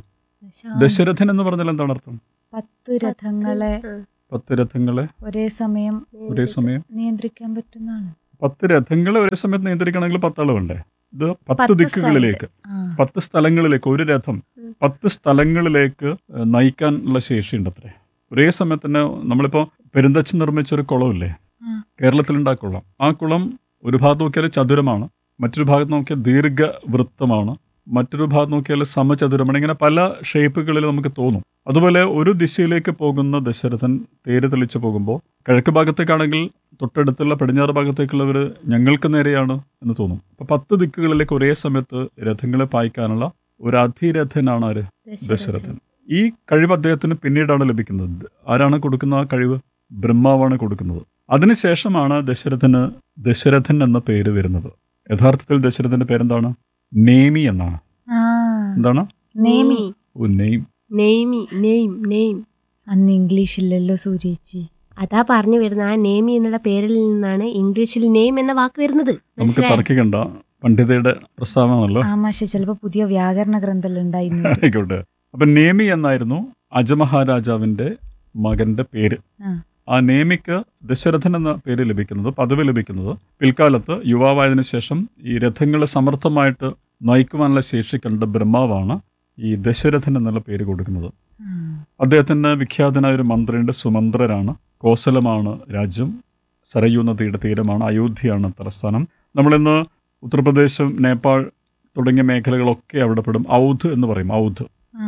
ദശരഥൻ എന്ന് പറഞ്ഞാൽ എന്താണ് അർത്ഥം? പത്ത് രഥങ്ങളെ ആ. പത്ത് രഥങ്ങളെ ഒരേ സമയം ഒരേ സമയം നിയന്ത്രിക്കാൻ പറ്റുന്നതാണ്. പത്ത് രഥങ്ങളെ ഒരേ സമയത്ത് നിയന്ത്രിക്കണമെങ്കിൽ പത്താള് വേണ്ടേ? ഇത് പത്ത് പത്ത് ദിക്കുകളിലേക്ക്, ആ. പത്ത് സ്ഥലങ്ങളിലേക്ക്, ഒരു രഥം ഉം. പത്ത് സ്ഥലങ്ങളിലേക്ക് ഏഹ്, നയിക്കാനുള്ള ശേഷിയുണ്ട് അത്രേ. ഒരേ സമയത്ത് തന്നെ നമ്മളിപ്പോൾ പെരുന്തച്ഛൻ നിർമ്മിച്ചൊരു കുളമില്ലേ, ആ. കേരളത്തിലുണ്ടാ കുളം. ആ കുളം ഒരു ഭാഗത്ത് നോക്കിയാൽ ചതുരമാണ്, മറ്റൊരു ഭാഗത്ത് നോക്കിയാൽ ദീർഘവൃത്തമാണ്, മറ്റൊരു ഭാഗത്ത് നോക്കിയാൽ സമചതുരമാണ്. ഇങ്ങനെ പല ഷേപ്പുകളിൽ നമുക്ക് തോന്നും. അതുപോലെ ഒരു ദിശയിലേക്ക് പോകുന്ന ദശരഥൻ തേര് തെളിച്ച് പോകുമ്പോൾ കിഴക്ക് ഭാഗത്തേക്കാണെങ്കിൽ തൊട്ടടുത്തുള്ള പടിഞ്ഞാറ് ഭാഗത്തേക്കുള്ളവർ ഞങ്ങൾക്ക് നേരെയാണ് എന്ന് തോന്നും. അപ്പോൾ പത്ത് ദിക്കുകളിലേക്ക് ഒരേ സമയത്ത് രഥങ്ങളെ പായിക്കാനുള്ള ഒരു അധിരഥനാണ് ആര്? ദശരഥൻ. ഈ കഴിവ് അദ്ദേഹത്തിന് പിന്നീടാണ് ലഭിക്കുന്നത്. ആരാണ് കൊടുക്കുന്ന ആ കഴിവ്? ബ്രഹ്മാവാണ് കൊടുക്കുന്നത്. അതിനുശേഷമാണ് ദശരഥന് ദശരഥൻ എന്ന പേര് വരുന്നത്. യഥാർത്ഥത്തിൽ ദശരഥന്റെ പേരെന്താണ്? നേമി എന്നാണ്. ആ എന്താണ്? നേമി. ഓ, നെയ്ം. നെയ്മി name name. അന്ന് ഇംഗ്ലീഷ് ഇല്ലല്ലോ സൂര്യേച്ചി. അതാ പറഞ്ഞു വരുന്നത്, ആ നേമി എന്നുള്ള പേരിൽ നിന്നാണ് ഇംഗ്ലീഷിൽ നെയ്ം എന്ന വാക്ക് വരുന്നത്. നമുക്ക് മനസ്സിലായോ? തർക്കിക്കണ്ട, പണ്ഡിതയുടെ പ്രസ്താവമാണല്ലോ. ആ മാഷെ ചിലപ്പോ പുതിയ വ്യാകരണ ഗ്രന്ഥം ഉണ്ടായിരുന്നു. ആയിക്കോട്ടെ. അപ്പൊ നേമി എന്നായിരുന്നു അജമഹാരാജാവിന്റെ മകന്റെ പേര്. ആ. ആ നേമിക്ക് ദശരഥൻ എന്ന പേര് ലഭിക്കുന്നത്, പദവി ലഭിക്കുന്നത് പിൽക്കാലത്ത് യുവാവായതിനു ശേഷം ഈ രഥങ്ങളെ സമർത്ഥമായിട്ട് നയിക്കുവാനുള്ള ശേഷി കണ്ട ബ്രഹ്മാവാണ് ഈ ദശരഥൻ എന്നുള്ള പേര് കൊടുക്കുന്നത്. അദ്ദേഹത്തിന് വിഖ്യാതനായ ഒരു മന്ത്രിയുടെ സുമന്ത്രരാണ്. കോസലമാണ് രാജ്യം, സരയൂ നദിയുടെ തീരമാണ്, അയോധ്യയാണ് തലസ്ഥാനം. നമ്മളിന്ന് ഉത്തർപ്രദേശും നേപ്പാൾ തുടങ്ങിയ മേഖലകളൊക്കെ അവിടെ പെടും. ഔധ് എന്ന് പറയും. ഔധ്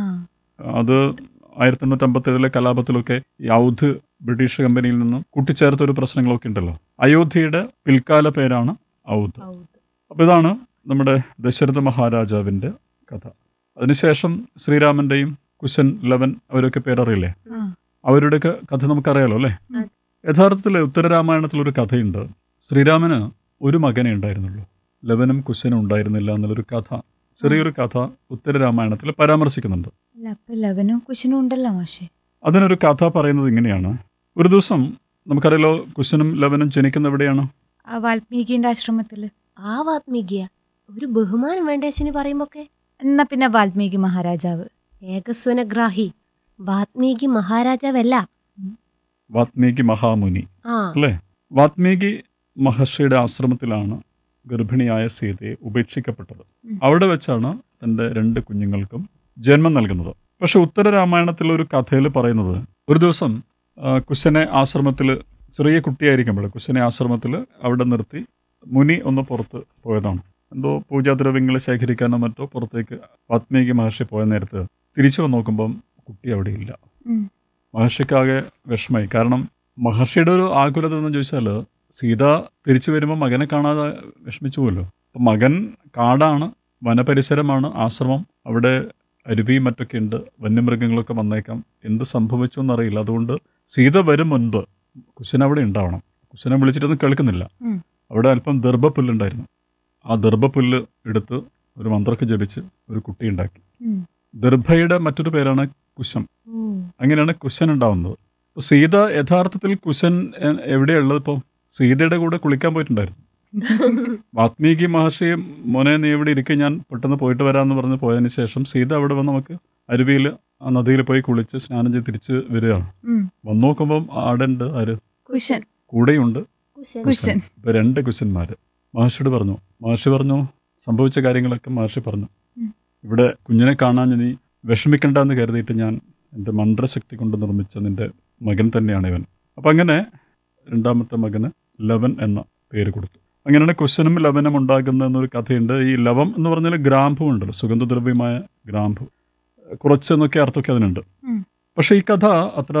അത് ആയിരത്തി എണ്ണൂറ്റി അമ്പത്തേഴിലെ കലാപത്തിലൊക്കെ ഈ ഔധ് ബ്രിട്ടീഷ് കമ്പനിയിൽ നിന്നും കൂട്ടിച്ചേർത്ത ഒരു പ്രശ്നങ്ങളൊക്കെ ഉണ്ടല്ലോ. അയോധ്യയുടെ പിൽക്കാല പേരാണ് ഔധ്. അപ്പോൾ ഇതാണ് നമ്മുടെ ദശരഥ മഹാരാജാവിൻ്റെ കഥ. അതിനുശേഷം ശ്രീരാമൻ്റെയും കുശൻ, ലവൻ അവരൊക്കെ പേരറിയില്ലേ? അവരുടെയൊക്കെ കഥ നമുക്കറിയാലോ അല്ലേ? യഥാർത്ഥത്തിൽ ഉത്തരരാമായണത്തിലൊരു കഥയുണ്ട്. ശ്രീരാമന് ഒരു മകനെ ഉണ്ടായിരുന്നുള്ളൂ, ലവനും കുശനും ഉണ്ടായിരുന്നില്ല എന്നുള്ളൊരു കഥ, ചെറിയൊരു കഥ ഉത്തരരാമായണത്തിൽ പരാമർശിക്കുന്നുണ്ട്. ലവനും കുശനും ഉണ്ടല്ലോ മാഷെ. അതിനൊരു കഥ പറയുന്നത് ഇങ്ങനെയാണ്. ഒരു ദിവസം നമുക്കറിയാലോ കുശനും ലവനും ജനിക്കുന്ന എവിടെയാണ്? ആ വാൽമീകിന്റെ ആശ്രമത്തില്. ആ വാത്മീകിയ ഒരു ബഹുമാനം വേണ്ട അച്ഛന് പറയുമ്പോക്കെ. എന്നാ പിന്നെ വാൽമീകി മഹാരാജാവ്. ഏകസ്വനഗ്രാഹി വാത്മീകി മഹാരാജാവല്ല, വാത്മീകി മഹാമുനി ആ അല്ലേ? വാത്മീകി മഹർഷിയുടെ ആശ്രമത്തിലാണ് ഗർഭിണിയായ സീതയെ ഉപേക്ഷിക്കപ്പെട്ടത്. അവിടെ വെച്ചാണ് തൻ്റെ രണ്ട് കുഞ്ഞുങ്ങൾക്കും ജന്മം നൽകുന്നത്. പക്ഷെ ഉത്തരരാമായണത്തിൽ ഒരു കഥയിൽ പറയുന്നത്, ഒരു ദിവസം കുശനെ ആശ്രമത്തിൽ, ചെറിയ കുട്ടിയായിരിക്കുമ്പോൾ കുശനെ ആശ്രമത്തിൽ അവിടെ നിർത്തി മുനി ഒന്ന് പുറത്ത് പോയതാണ്. എന്തോ പൂജാദ്രവ്യങ്ങൾ ശേഖരിക്കാനോ മറ്റോ പുറത്തേക്ക് വാത്മീകി മഹർഷി പോയ നേരത്ത് തിരിച്ചു വന്ന് നോക്കുമ്പം കുട്ടി അവിടെ ഇല്ല. മഹർഷിക്കാകെ വിഷമായി. കാരണം മഹർഷിയുടെ ഒരു ആകുലത എന്ന് ചോദിച്ചാൽ സീത തിരിച്ചു വരുമ്പോൾ മകനെ കാണാതെ വിഷമിച്ചു പോലോ. അപ്പം മകൻ കാടാണ്, വനപരിസരമാണ് ആശ്രമം, അവിടെ അരുവിയും മറ്റൊക്കെ ഉണ്ട്, വന്യമൃഗങ്ങളൊക്കെ വന്നേക്കാം, എന്ത് സംഭവിച്ചു എന്നറിയില്ല. അതുകൊണ്ട് സീത വരും മുൻപ് കുശൻ അവിടെ ഉണ്ടാവണം. കുശനെ വിളിച്ചിട്ടൊന്നും കേൾക്കുന്നില്ല. അവിടെ അല്പം ദർഭപ്പുല്ലുണ്ടായിരുന്നു. ആ ദർഭപ്പുല്ല് എടുത്ത് ഒരു മന്ത്രമൊക്കെ ജപിച്ച് ഒരു കുട്ടി ഉണ്ടാക്കി. ദർഭയുടെ മറ്റൊരു പേരാണ് കുശം. അങ്ങനെയാണ് കുശൻ ഉണ്ടാവുന്നത്. അപ്പോൾ സീത യഥാർത്ഥത്തിൽ കുശൻ എവിടെയുള്ളത്? ഇപ്പോൾ സീതയുടെ കൂടെ കുളിക്കാൻ പോയിട്ടുണ്ടായിരുന്നു. വാത്മീകി മഹർഷിയും മോനെ നീ ഇവിടെ ഇരിക്കുക, ഞാൻ പെട്ടെന്ന് പോയിട്ട് വരാമെന്ന് പറഞ്ഞ് പോയതിന് ശേഷം സീത അവിടെ വന്ന് നമുക്ക് അരുവിയിൽ ആ നദിയിൽ പോയി കുളിച്ച് സ്നാനം ചെയ്ത് തിരിച്ച് വരികയാണ്. വന്നു നോക്കുമ്പം ആടുണ്ട്, ആര്? കുശൻ. കൂടെയുണ്ട് കുശൻ. ഇപ്പൊ രണ്ട് കുശന്മാര്. മഹർഷിയോട് പറഞ്ഞു. മഹർഷി പറഞ്ഞു സംഭവിച്ച കാര്യങ്ങളൊക്കെ മഹർഷി പറഞ്ഞു. ഇവിടെ കുഞ്ഞിനെ കാണാൻ നീ വിഷമിക്കണ്ടെന്ന് കരുതിയിട്ട് ഞാൻ എൻ്റെ മന്ത്രശക്തി കൊണ്ട് നിർമ്മിച്ച നിന്റെ മകൻ തന്നെയാണ് ഇവൻ. അപ്പം അങ്ങനെ രണ്ടാമത്തെ മകന് ലവൻ എന്ന പേര് കൊടുത്തു. അങ്ങനെയാണ് കുശനും ലവനും ഉണ്ടാകുന്ന എന്നൊരു കഥയുണ്ട്. ഈ ലവം എന്ന് പറഞ്ഞാൽ ഗ്രാമ്പു ഉണ്ടല്ലോ, സുഗന്ധദ്രവ്യമായ ഗ്രാമ്പു, കുറച്ചെന്നൊക്കെ അർത്ഥമൊക്കെ അതിനുണ്ട്. പക്ഷേ ഈ കഥ അത്ര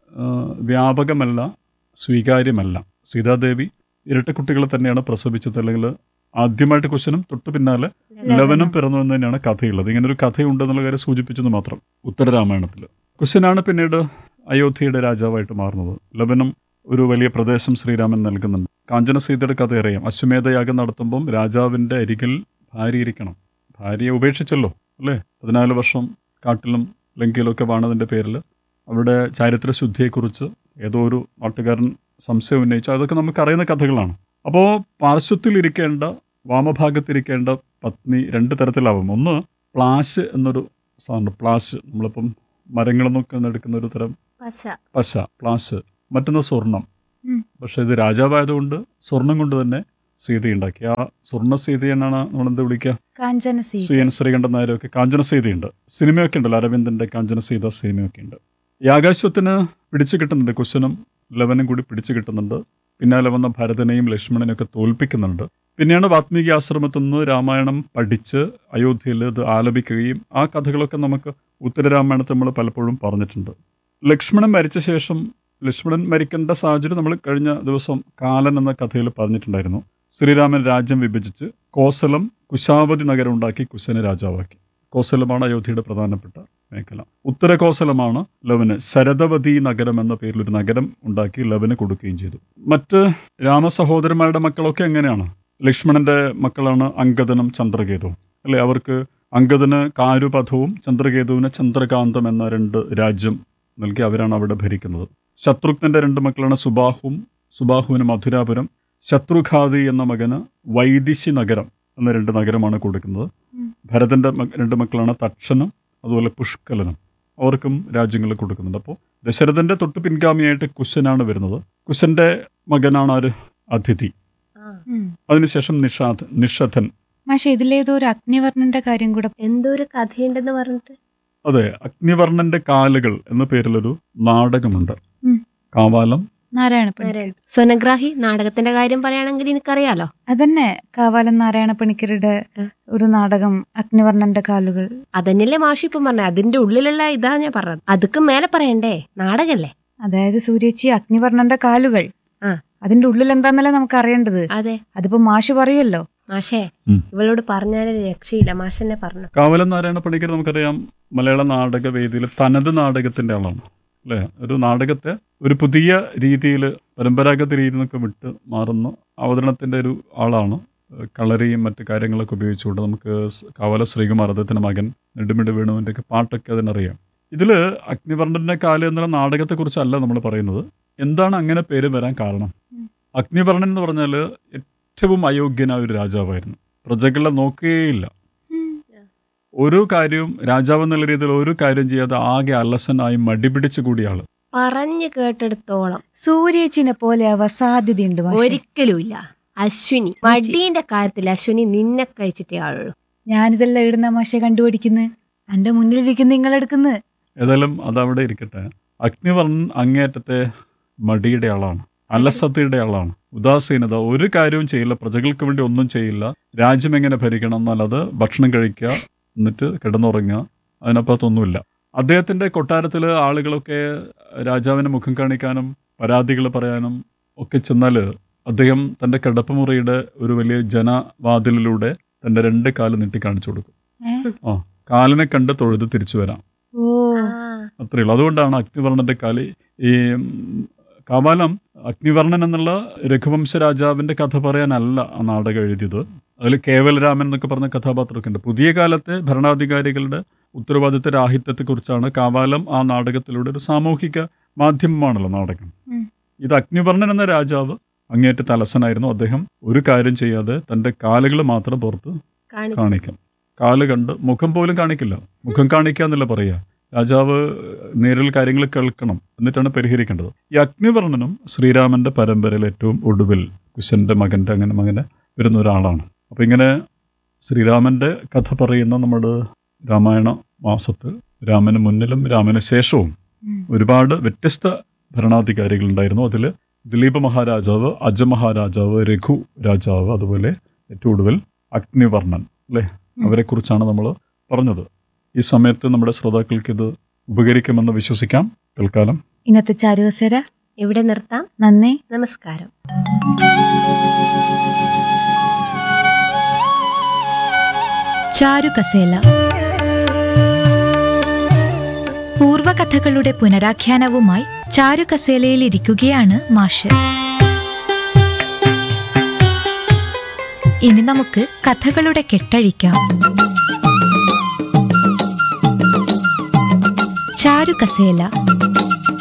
വ്യാപകമല്ല, സ്വീകാര്യമല്ല. സീതാദേവി ഇരട്ട കുട്ടികളെ തന്നെയാണ് പ്രസവിച്ചത്. അല്ലെങ്കിൽ ആദ്യമായിട്ട് കുശനും തൊട്ടു പിന്നാലെ ലവനും പിറന്നു എന്ന് തന്നെയാണ് കഥയുള്ളത്. ഇങ്ങനൊരു കഥയുണ്ടെന്നുള്ള കാര്യം സൂചിപ്പിച്ചെന്ന് മാത്രം. ഉത്തരരാമായണത്തിൽ കുശനാണ് പിന്നീട് അയോധ്യയുടെ രാജാവായിട്ട് മാറുന്നത്. ലവനും ഒരു വലിയ പ്രദേശം ശ്രീരാമൻ നൽകുന്നുണ്ട്. കാഞ്ചന സീതയുടെ കഥ അറിയാം. അശ്വമേധയാഗം നടത്തുമ്പം രാജാവിൻ്റെ അരികിൽ ഭാര്യ ഇരിക്കണം. ഭാര്യയെ ഉപേക്ഷിച്ചല്ലോ അല്ലേ? പതിനാല് വർഷം കാട്ടിലും ലങ്കയിലൊക്കെ വാണതിൻ്റെ പേരിൽ അവിടെ ചാരിത്ര ശുദ്ധിയെക്കുറിച്ച് ഏതോ ഒരു നാട്ടുകാരൻ സംശയം ഉന്നയിച്ചു. അതൊക്കെ നമുക്കറിയുന്ന കഥകളാണ്. അപ്പോൾ പാർശ്വത്തിലിരിക്കേണ്ട, വാമഭാഗത്തിരിക്കേണ്ട പത്നി രണ്ട് തരത്തിലാവും. ഒന്ന് പ്ലാശ് എന്നൊരു സാധനം, പ്ലാശ് നമ്മളിപ്പം മരങ്ങളിൽ നിന്നൊക്കെ എടുക്കുന്ന ഒരു തരം പശ, പശ പ്ലാശ്. മറ്റൊന്ന് സ്വർണം. പക്ഷെ ഇത് രാജാവായതുകൊണ്ട് സ്വർണം കൊണ്ട് തന്നെ സീതയുണ്ടാക്കി. ആ സ്വർണ്ണ സീതയെന്നാണ് നമ്മളെന്ത് വിളിക്കുക? കാഞ്ചന സീത. സി എൻ ശ്രീകണ്ഠൻ നായരൊക്കെ കാഞ്ചന സീതയുണ്ട്. സിനിമയൊക്കെ ഉണ്ടല്ലോ, അരവിന്ദൻ്റെ കാഞ്ചന സീത സിനിമയൊക്കെ ഉണ്ട്. ഈ ആകാശത്തിന് പിടിച്ചു കിട്ടുന്നുണ്ട്, കുശനും ലവനും കൂടി പിടിച്ചു കിട്ടുന്നുണ്ട്. പിന്നാലെ വന്ന ഭരതനെയും ലക്ഷ്മണനെയൊക്കെ തോൽപ്പിക്കുന്നുണ്ട്. പിന്നെയാണ് വാത്മീകി ആശ്രമത്തിൽ നിന്ന് രാമായണം പഠിച്ച് അയോധ്യയിൽ ഇത് ആലപിക്കുകയും ആ കഥകളൊക്കെ നമുക്ക് ഉത്തരരാമായണത്തിൽ നമ്മൾ പലപ്പോഴും പറഞ്ഞിട്ടുണ്ട്. ലക്ഷ്മണൻ മരിച്ച ശേഷം, ലക്ഷ്മണൻ മരിക്കേണ്ട സാഹചര്യം നമ്മൾ കഴിഞ്ഞ ദിവസം കാലൻ എന്ന കഥയിൽ പറഞ്ഞിട്ടുണ്ടായിരുന്നു. ശ്രീരാമൻ രാജ്യം വിഭജിച്ച് കോസലം കുശാവതി നഗരം ഉണ്ടാക്കി കുശനെ രാജാവാക്കി. കോസലമാണ് അയോധ്യയുടെ പ്രധാനപ്പെട്ട മേഖല. ഉത്തര കോസലമാണ് ലവന് ശരദവതി നഗരം എന്ന പേരിലൊരു നഗരം ഉണ്ടാക്കി ലവന് കൊടുക്കുകയും ചെയ്തു. മറ്റ് രാമസഹോദരന്മാരുടെ മക്കളൊക്കെ എങ്ങനെയാണ്? ലക്ഷ്മണന്റെ മക്കളാണ് അങ്കദനും ചന്ദ്രകേതുവും അല്ലെ. അവർക്ക് അങ്കദന് കാരുപഥവും ചന്ദ്രകേതുവിന് ചന്ദ്രകാന്തം എന്ന രണ്ട് രാജ്യം നൽകി അവരാണ് അവിടെ ഭരിക്കുന്നത്. ശത്രുഘ്നന്റെ രണ്ട് മക്കളാണ് സുബാഹുവും സുബാഹുവിന് മധുരാപുരം, ശത്രുഘാതി എന്ന മകന് വൈദിശി നഗരം എന്ന രണ്ട് നഗരമാണ് കൊടുക്കുന്നത്. ഭരതന്റെ രണ്ട് മക്കളാണ് തക്ഷനും അതുപോലെ പുഷ്കലനും, അവർക്കും രാജ്യങ്ങൾ കൊടുക്കുന്നുണ്ട്. അപ്പോൾ ദശരഥന്റെ തൊട്ട് പിൻഗാമിയായിട്ട് കുശനാണ് വരുന്നത്. കുശന്റെ മകനാണ് ആര്? അതിഥി. അതിനുശേഷം നിഷാദ് നിഷധൻ. പക്ഷെ ഇതിലേതോ ഒരു അഗ്നിവർണ്ണന്റെ കാര്യം കൂടെ എന്തോ ഒരു കഥയുണ്ടെന്ന് പറഞ്ഞിട്ട്. അതെ, അഗ്നിവർണ്ണന്റെ കാലുകൾ എന്ന പേരിലൊരു നാടകമുണ്ട്. കാവാലം നാരായണ സ്വനഗ്രാഹി നാടകത്തിന്റെ കാര്യം പറയുകയാണെങ്കിൽ എനിക്കറിയാലോ. അതന്നെ കാവാലം നാരായണ പണിക്കരുടെ ഒരു നാടകം അഗ്നിവർണ്ണന്റെ കാലുകൾ. അതന്നെയല്ലേ മാഷി ഇപ്പം പറഞ്ഞത്. അതിന്റെ ഉള്ളിലുള്ള ഇതാ ഞാൻ പറഞ്ഞത്. അതൊക്കെ മേലെ പറയണ്ടേ, നാടകല്ലേ. അതായത് സൂര്യേച്ചി അഗ്നിവർണ്ണന്റെ കാലുകൾ, ആ അതിന്റെ ഉള്ളിൽ എന്താന്നല്ലേ നമുക്ക് അറിയേണ്ടത്. അതെ, അതിപ്പോ മാഷ് പറയല്ലോ. മാഷേ ഇവളോട് പറഞ്ഞാലേ രക്ഷയില്ല, മാഷെന്നെ പറഞ്ഞു. കാവലം നാരായണ പണിക്കർ നമുക്കറിയാം മലയാള നാടക വേദിയിൽ തനത് നാടകത്തിന്റെ ആളാണ് അല്ലേ. ഒരു നാടകത്തെ ഒരു പുതിയ രീതിയിൽ പരമ്പരാഗത രീതിയിൽ നിന്നൊക്കെ വിട്ട് മാറുന്ന അവതരണത്തിന്റെ ഒരു ആളാണ്. കളറിയും മറ്റു കാര്യങ്ങളൊക്കെ ഉപയോഗിച്ചുകൊണ്ട് നമുക്ക് കാവല ശ്രീകുമാർ അദ്ദേഹത്തിന്റെ മകൻ നെടുമിട് വേണുവിന്റെ ഒക്കെ പാട്ടൊക്കെ അതിനറിയാം. ഇതിൽ അഗ്നിവർണ്ണന്റെ കാല് എന്നുള്ള നാടകത്തെക്കുറിച്ചല്ല നമ്മൾ പറയുന്നത്. എന്താണ് അങ്ങനെ പേര് വരാൻ കാരണം? അഗ്നിവർണ്ണൻ എന്ന് പറഞ്ഞാൽ ഏറ്റവും അയോഗ്യനായ ഒരു രാജാവായിരുന്നു. പ്രജകളെ നോക്കുകയില്ല. ഒരു കാര്യവും രാജാവ് എന്നുള്ള രീതിയിൽ ഒരു കാര്യം ചെയ്യാതെ ആകെ അലസനായി മടിപിടിച്ചു കൂടിയ ആള്. പറഞ്ഞു കേട്ടെടുത്തോളം സൂര്യേച്ചിനെ പോലെ ആവാൻ സാധ്യതയുണ്ട്. ഒരിക്കലും ഇല്ല. അശ്വിനി മടീന്റെ കാര്യത്തിൽ അശ്വിനി നിന്നെ കഴിച്ചിട്ടേ ആളുള്ളൂ. ഞാനിതെല്ലാം ഇടുന്ന മാഷെ കണ്ടുപിടിക്കുന്നു, എന്റെ മുന്നിലിരിക്കുന്ന നിങ്ങളെടുക്കുന്നു. ഏതായാലും അതവിടെ ഇരിക്കട്ടെ. അഗ്നിവർണ്ണൻ അങ്ങേയറ്റത്തെ മടിയുടെ ആളാണ്, അലസതയുടെ ആളാണ്, ഉദാസീനത. ഒരു കാര്യവും ചെയ്യില്ല, പ്രജകൾക്ക് വേണ്ടി ഒന്നും ചെയ്യില്ല. രാജ്യം എങ്ങനെ ഭരിക്കണം എന്നല്ലാതെ ഭക്ഷണം കഴിക്കുക, എന്നിട്ട് കിടന്നുറങ്ങുക, അതിനപ്പുറത്തൊന്നുമില്ല. അദ്ദേഹത്തിന്റെ കൊട്ടാരത്തിൽ ആളുകളൊക്കെ രാജാവിന് മുഖം കാണിക്കാനും പരാതികൾ പറയാനും ഒക്കെ ചെന്നാൽ അദ്ദേഹം തന്റെ കിടപ്പുമുറിയുടെ ഒരു വലിയ ജനവാതിലിലൂടെ തന്റെ രണ്ട് കാല് നീട്ടി കാണിച്ചു കൊടുക്കും. ആ കാലിനെ കണ്ട് തൊഴുത് തിരിച്ചു വരാം, അത്രയേ ഉള്ളൂ. അതുകൊണ്ടാണ് അഗ്നിവർണ്ണന്റെ കാല്. ഈ കാവാലം അഗ്നിവർണ്ണൻ എന്നുള്ള രഘുവംശ രാജാവിന്റെ കഥ പറയാനല്ല ആ നാടകം എഴുതിയത്. അതിൽ കേവലരാമൻ എന്നൊക്കെ പറഞ്ഞ കഥാപാത്രമൊക്കെ ഉണ്ട്. പുതിയ കാലത്തെ ഭരണാധികാരികളുടെ ഉത്തരവാദിത്ത രാഹിത്യത്തെക്കുറിച്ചാണ് കാവാലം ആ നാടകത്തിലൂടെ ഒരു സാമൂഹിക മാധ്യമമാണല്ലോ നാടകം. ഇത് അഗ്നിവർണ്ണൻ എന്ന രാജാവ് അങ്ങേറ്റ തലസനായിരുന്നു. അദ്ദേഹം ഒരു കാര്യം ചെയ്യാതെ തന്റെ കാലുകൾ മാത്രം പുറത്ത് കാണിക്കും. കാല് കണ്ട് മുഖം പോലും കാണിക്കില്ല. മുഖം കാണിക്കുക എന്നല്ല പറയുക. രാജാവ് നേരിൽ കാര്യങ്ങൾ കേൾക്കണം, എന്നിട്ടാണ് പരിഹരിക്കേണ്ടത്. ഈ അഗ്നിവർണ്ണനും ശ്രീരാമന്റെ പരമ്പരയിൽ ഏറ്റവും ഒടുവിൽ കുശന്റെ മകന്റെ അങ്ങനെ മകനെ വരുന്ന ഒരാളാണ്. അപ്പം ഇങ്ങനെ ശ്രീരാമന്റെ കഥ പറയുന്ന നമ്മുടെ രാമായണ മാസത്തിൽ രാമന് മുന്നിലും രാമന് ശേഷവും ഒരുപാട് വ്യത്യസ്ത ഭരണാധികാരികളുണ്ടായിരുന്നു. അതിൽ ദിലീപ മഹാരാജാവ്, അജ മഹാരാജാവ്, രഘു രാജാവ്, അതുപോലെ ഏറ്റവും ഒടുവിൽ അഗ്നിവർണ്ണൻ അല്ലേ, അവരെക്കുറിച്ചാണ് നമ്മൾ പറഞ്ഞത്. ഈ സമയത്ത് നമ്മുടെ ശ്രോതാക്കൾക്ക് ഇത് ഉപകരിക്കുമെന്ന് വിശ്വസിക്കാം. തൽക്കാലം ഇന്നത്തെ ചാരുകസേര ഇവിടെ നിർത്താം. നന്ദി, നമസ്കാരം. ചാരുകസേല പൂർവകഥകളുടെ പുനരാഖ്യാനവുമായി ചാരുകസേലയിൽ ഇരിക്കുകയാണ് മാഷ്. ഇനി നമുക്ക് കഥകളുടെ കെട്ടഴിക്കാം. ചാരുകസേല.